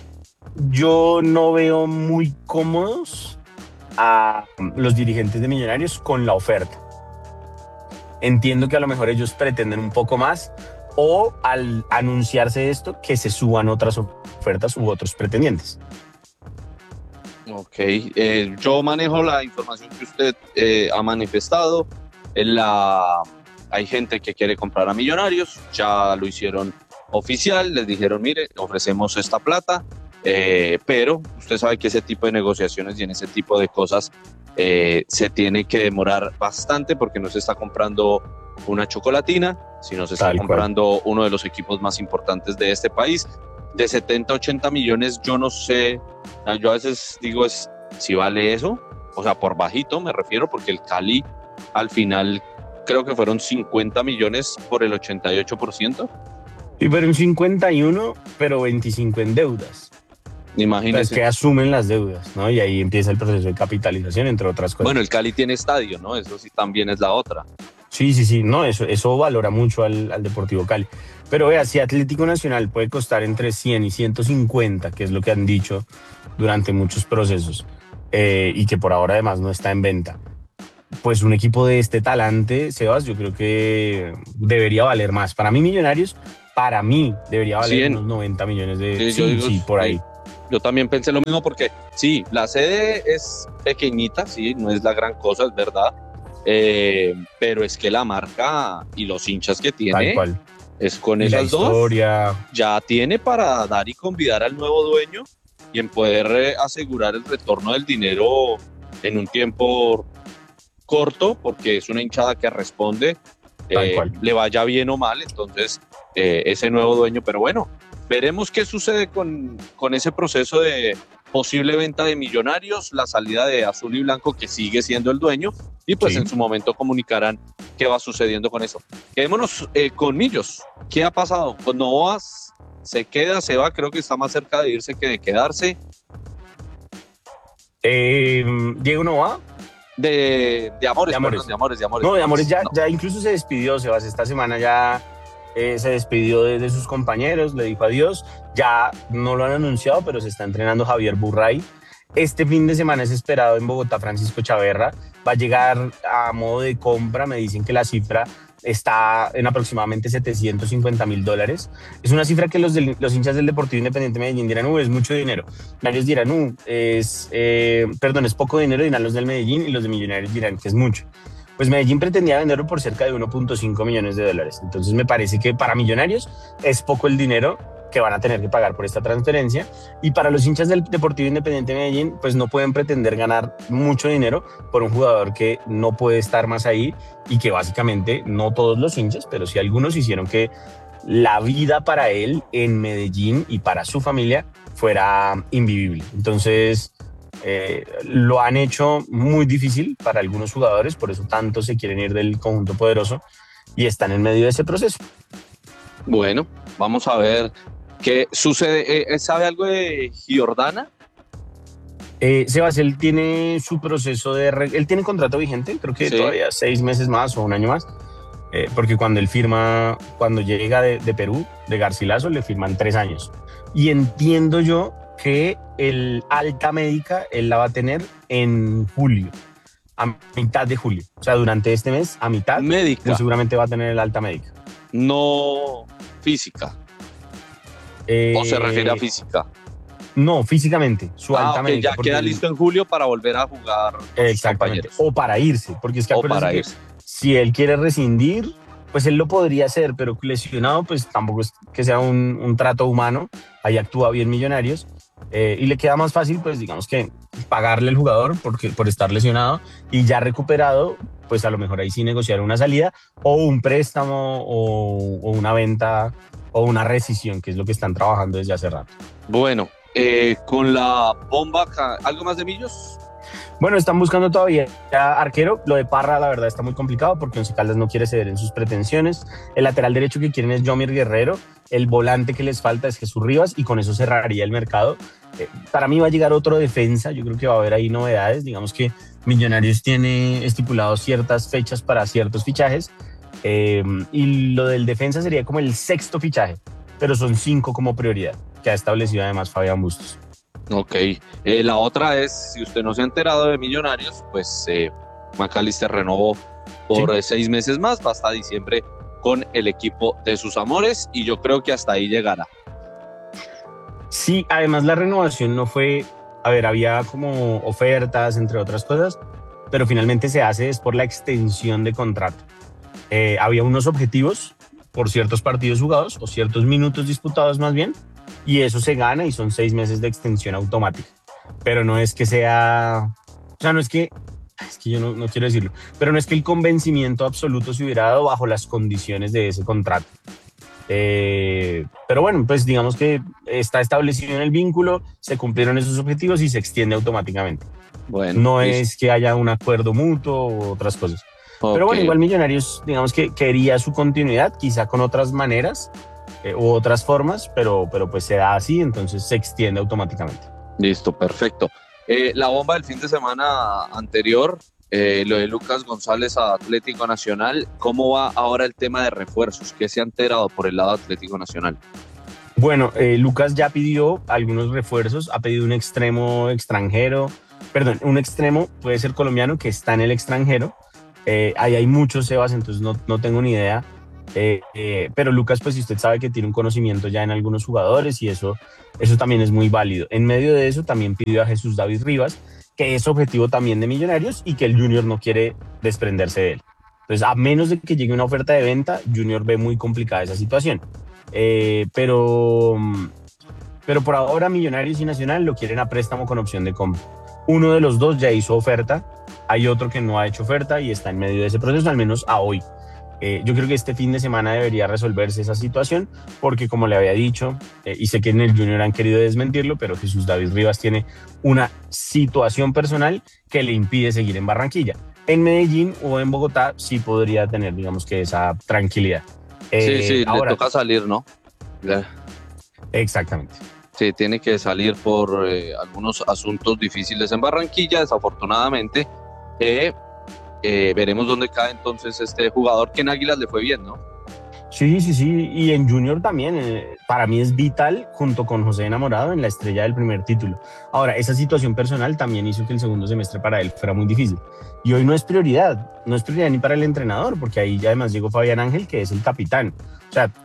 yo no veo muy cómodos a los dirigentes de Millonarios con la oferta. Entiendo que a lo mejor ellos pretenden un poco más, o al anunciarse esto, que se suban otras ofertas u otros pretendientes. Ok, eh, yo manejo la información que usted eh, ha manifestado. En la, hay gente que quiere comprar a Millonarios, ya lo hicieron oficial, les dijeron, mire, ofrecemos esta plata, Eh, pero usted sabe que ese tipo de negociaciones y en ese tipo de cosas eh, se tiene que demorar bastante porque no se está comprando una chocolatina, sino se está Tal comprando cual. uno de los equipos más importantes de este país. De setenta, ochenta millones, yo no sé, yo a veces digo es, si vale eso, o sea, por bajito me refiero, porque el Cali al final creo que fueron cincuenta millones por el ochenta y ocho por ciento. Sí, pero un cincuenta y uno, pero veinticinco en deudas. Imagínese. Es que asumen las deudas, ¿no? Y ahí empieza el proceso de capitalización, entre otras cosas. Bueno, el Cali tiene estadio, ¿no? Eso sí también es la otra. Sí, sí, sí, no, eso, eso valora mucho al, al Deportivo Cali. Pero vea, si Atlético Nacional puede costar entre cien y ciento cincuenta, que es lo que han dicho durante muchos procesos, eh, y que por ahora además no está en venta, pues un equipo de este talante, Sebas, yo creo que debería valer más. Para mí, Millonarios, para mí debería valer cien. unos noventa millones de... Sí, Sí, yo digo, sí, por ahí. sí. Yo también pensé lo mismo porque sí, la sede es pequeñita, sí, no es la gran cosa, es verdad, eh, pero es que la marca y los hinchas que tiene, Tal cual. es con Y la esas dos, historia. ya tiene para dar y convidar al nuevo dueño y en poder eh, asegurar el retorno del dinero en un tiempo corto, porque es una hinchada que responde, eh, le vaya bien o mal, entonces eh, ese nuevo dueño, pero bueno, veremos qué sucede con, con ese proceso de posible venta de Millonarios, la salida de Azul y Blanco, que sigue siendo el dueño, y pues Sí. en su momento comunicarán qué va sucediendo con eso. Quedémonos eh, con Millos. ¿Qué ha pasado? Con Novoas, se queda, se va, creo que está más cerca de irse que de quedarse. Eh, Diego Novoa. De, de Amores, De Amores. perdón, de Amores, de Amores. No, de Amores ya, No. ya incluso se despidió, Sebas, esta semana ya eh, se despidió de, de sus compañeros, le dijo adiós, ya no lo han anunciado, pero se está entrenando Javier Burray. Este fin de semana es esperado en Bogotá Francisco Chaverra, va a llegar a modo de compra, me dicen que la cifra está en aproximadamente setecientos cincuenta mil dólares. Es una cifra que los, del, los hinchas del Deportivo Independiente Medellín dirán, uh, es mucho dinero. Millonarios dirán, uh, es, eh, perdón, es poco dinero, dirán los del Medellín, y los de Millonarios dirán que es mucho. Pues Medellín pretendía venderlo por cerca de uno punto cinco millones de dólares. Entonces me parece que para Millonarios es poco el dinero que van a tener que pagar por esta transferencia, y para los hinchas del Deportivo Independiente Medellín pues no pueden pretender ganar mucho dinero por un jugador que no puede estar más ahí, y que básicamente no todos los hinchas, pero sí algunos hicieron que la vida para él en Medellín y para su familia fuera invivible. Entonces eh, lo han hecho muy difícil para algunos jugadores, por eso tantos se quieren ir del conjunto poderoso y están en medio de ese proceso. Bueno, vamos a ver qué sucede. Eh, ¿Sabe algo de Giordana? Eh, Sebas, él tiene su proceso de... Re- él tiene contrato vigente, creo que Sí. todavía seis meses más o un año más, eh, porque cuando él firma, cuando llega de, de Perú, de Garcilaso, le firman tres años. Y entiendo yo que el alta médica él la va a tener en julio, a mitad de julio. O sea, durante este mes, a mitad, médica. Muy seguramente va a tener el alta médica. No física. Eh, ¿O se refiere a física? No, físicamente, su Ah, alta ok, médica. ya porque queda él- listo en julio para volver a jugar con sus Exactamente. compañeros. O para irse, porque es que O acuérdese para que irse. si él quiere rescindir, pues él lo podría hacer, pero lesionado, pues tampoco es que sea un, un trato humano. Ahí actúa bien Millonarios, eh, y le queda más fácil, pues digamos que pagarle al jugador porque, por estar lesionado, y ya recuperado, pues a lo mejor ahí sí negociar una salida o un préstamo o, o una venta o una rescisión, que es lo que están trabajando desde hace rato. Bueno, eh, con la bomba, ca- ¿algo más de Millos? Bueno, están buscando todavía arquero. Lo de Parra, la verdad, está muy complicado porque Once Caldas no quiere ceder en sus pretensiones. El lateral derecho que quieren es Jomir Guerrero. El volante que les falta es Jesús Rivas, y con eso cerraría el mercado. Eh, para mí va a llegar otro defensa. Yo creo que va a haber ahí novedades. Digamos que Millonarios tiene estipulado ciertas fechas para ciertos fichajes. Eh, y lo del defensa sería como el sexto fichaje, pero son cinco como prioridad, que ha establecido además Fabián Bustos. Ok, eh, la otra es, si usted no se ha enterado de Millonarios, pues eh, McAllister renovó por Sí. eh, seis meses más, va hasta diciembre con el equipo de sus amores, y yo creo que hasta ahí llegará. Sí, además la renovación no fue, a ver, había como ofertas, entre otras cosas, pero finalmente se hace es por la extensión de contrato. Eh, había unos objetivos por ciertos partidos jugados o ciertos minutos disputados más bien, y eso se gana y son seis meses de extensión automática. Pero no es que sea, o sea, no es que, es que yo no, no quiero decirlo, pero no es que el convencimiento absoluto se hubiera dado bajo las condiciones de ese contrato. Eh, pero bueno, pues digamos que está establecido en el vínculo, se cumplieron esos objetivos y se extiende automáticamente. Bueno, no listo. es que haya un acuerdo mutuo u otras cosas. Okay. Pero bueno, igual Millonarios, digamos que quería su continuidad, quizá con otras maneras eh, u otras formas, pero, pero pues se da así, entonces se extiende automáticamente. Listo, perfecto. Eh, la bomba del fin de semana anterior, eh, lo de Lucas González a Atlético Nacional. ¿Cómo va ahora el tema de refuerzos? ¿Qué se ha enterado por el lado Atlético Nacional? Bueno, eh, Lucas ya pidió algunos refuerzos, ha pedido un extremo extranjero, perdón, un extremo puede ser colombiano que está en el extranjero. Eh, ahí hay muchos, Sebas, entonces no, no tengo ni idea. Eh, eh, pero Lucas, pues si usted sabe que tiene un conocimiento ya en algunos jugadores y eso, eso también es muy válido. En medio de eso también pidió a Jesús David Rivas, que es objetivo también de Millonarios y que el Junior no quiere desprenderse de él. Entonces, a menos de que llegue una oferta de venta, Junior ve muy complicada esa situación. Eh, pero, pero por ahora Millonarios y Nacional lo quieren a préstamo con opción de compra. Uno de los dos ya hizo oferta, hay otro que no ha hecho oferta y está en medio de ese proceso, al menos a hoy. Eh, yo creo que este fin de semana debería resolverse esa situación porque, como le había dicho, eh, y sé que en el Junior han querido desmentirlo, pero Jesús David Rivas tiene una situación personal que le impide seguir en Barranquilla. En Medellín o en Bogotá sí podría tener, digamos que esa tranquilidad. Eh, sí, sí, ahora, le toca salir, ¿no? Le... Exactamente. Sí, tiene que salir por eh, algunos asuntos difíciles en Barranquilla, desafortunadamente. Eh, eh, veremos dónde cae entonces este jugador, que en Águilas le fue bien, ¿no? Sí, sí, sí, y en Junior también, eh, para mí es vital, junto con José Enamorado, en la estrella del primer título. Ahora, esa situación personal también hizo que el segundo semestre para él fuera muy difícil. Y hoy no es prioridad, no es prioridad ni para el entrenador, porque ahí ya además llegó Fabián Ángel, que es el capitán. O sea,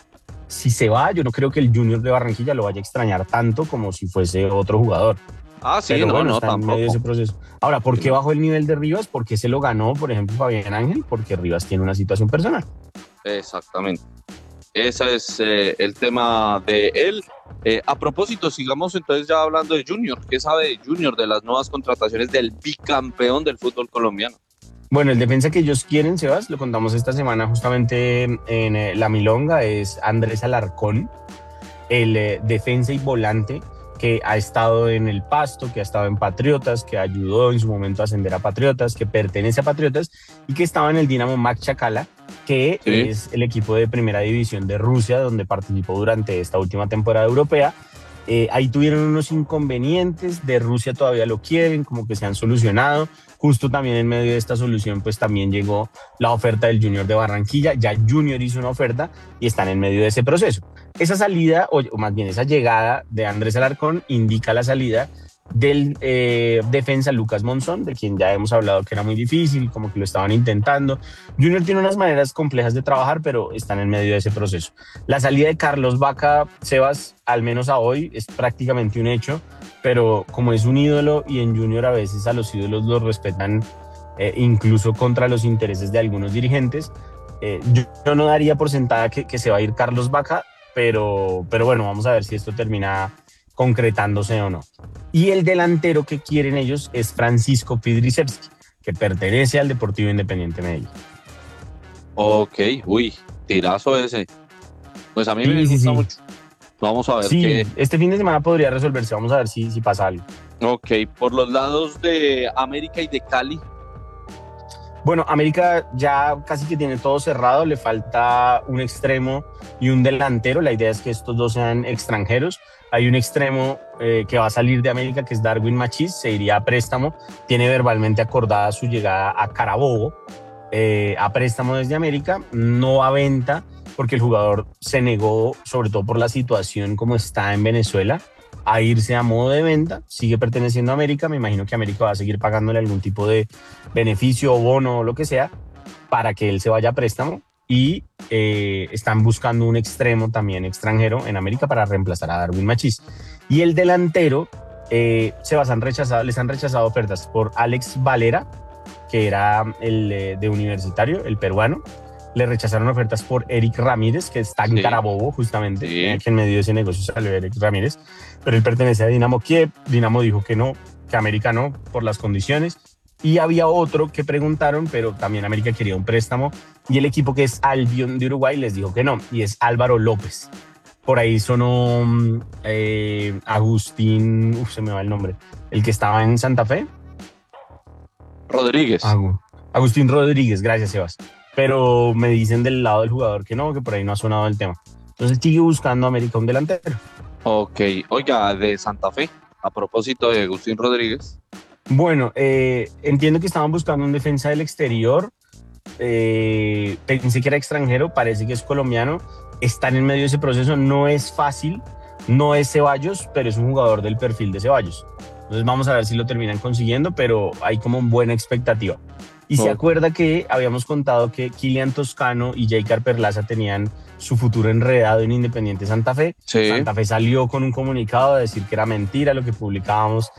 si se va, yo no creo que el Junior de Barranquilla lo vaya a extrañar tanto como si fuese otro jugador. Ah, sí, Pero no, bueno, no, está en tampoco. medio de ese proceso. Ahora, ¿por qué bajó el nivel de Rivas? Porque se lo ganó, por ejemplo, Fabián Ángel, porque Rivas tiene una situación personal. Exactamente. Ese es eh, el tema de él. Eh, a propósito, sigamos entonces ya hablando de Junior. ¿Qué sabe de Junior, de las nuevas contrataciones del bicampeón del fútbol colombiano? Bueno, el defensa que ellos quieren, Sebas, lo contamos esta semana justamente en eh, La Milonga, es Andrés Alarcón, el eh, defensa y volante que ha estado en el Pasto, que ha estado en Patriotas, que ayudó en su momento a ascender a Patriotas, que pertenece a Patriotas y que estaba en el Dinamo Makhachelia, que sí. es el equipo de primera división de Rusia, donde participó durante esta última temporada europea. Eh, ahí tuvieron unos inconvenientes, de Rusia todavía lo quieren, como que se han solucionado. Justo también en medio de esta solución, pues también llegó la oferta del Junior de Barranquilla. Ya Junior hizo una oferta y están en medio de ese proceso. Esa salida, o, o más bien esa llegada de Andrés Alarcón, indica la salida del eh, defensa Lucas Monzón, de quien ya hemos hablado que era muy difícil, como que lo estaban intentando. Junior tiene unas maneras complejas de trabajar, pero están en medio de ese proceso. La salida de Carlos Vaca, Sebas, al menos a hoy, es prácticamente un hecho, pero como es un ídolo y en Junior a veces a los ídolos los respetan eh, incluso contra los intereses de algunos dirigentes, eh, yo, yo no daría por sentada que, que se va a ir Carlos Vaca, pero, pero bueno, vamos a ver si esto termina concretándose o no. Y el delantero que quieren ellos es Francisco Pidrisevski, que pertenece al Deportivo Independiente Medellín. Ok, uy, tirazo ese. Pues a mí sí, me sí, gusta sí. mucho. Vamos a ver sí, qué... este fin de semana podría resolverse, vamos a ver si, si pasa algo. Ok, por los lados de América y de Cali. Bueno, América ya casi que tiene todo cerrado, le falta un extremo y un delantero. La idea es que estos dos sean extranjeros. Hay un extremo eh, que va a salir de América, que es Darwin Machís, se iría a préstamo. Tiene verbalmente acordada su llegada a Carabobo, eh, a préstamo desde América, no a venta, porque el jugador se negó, sobre todo por la situación como está en Venezuela, a irse a modo de venta. Sigue perteneciendo a América, me imagino que América va a seguir pagándole algún tipo de beneficio o bono o lo que sea para que él se vaya a préstamo, y eh, están buscando un extremo también extranjero en América para reemplazar a Darwin Machís. Y el delantero, eh, se les han rechazado, les han rechazado ofertas por Alex Valera, que era el eh, de Universitario, el peruano, le rechazaron ofertas por Eric Ramírez, que está en Sí. Carabobo, justamente, Sí. eh, que en medio de ese negocio salió Eric Ramírez, pero él pertenece a Dinamo Kiev. Dinamo dijo que no, que América no, por las condiciones. Y había otro que preguntaron, pero también América quería un préstamo, y el equipo que es Albion de Uruguay les dijo que no, y es Álvaro López. Por ahí sonó mm, eh, Agustín, uf, se me va el nombre, el que estaba en Santa Fe. Rodríguez. Agu- Agustín Rodríguez, gracias, Sebas. Pero me dicen del lado del jugador que no, que por ahí no ha sonado el tema. Entonces sigue buscando América un delantero. Ok, oiga, de Santa Fe, a propósito de Agustín Rodríguez. Bueno, eh, entiendo que estaban buscando un defensa del exterior. Eh, pensé que era extranjero, parece que es colombiano. Están en medio de ese proceso, no es fácil, no es Ceballos, pero es un jugador del perfil de Ceballos. Entonces vamos a ver si lo terminan consiguiendo, pero hay como buena expectativa. Y se Oh. acuerda que habíamos contado que Kylian Toscano y Jaycar Perlaza tenían su futuro enredado en Independiente Santa Fe. Sí. Santa Fe salió con un comunicado a decir que era mentira lo que publicábamos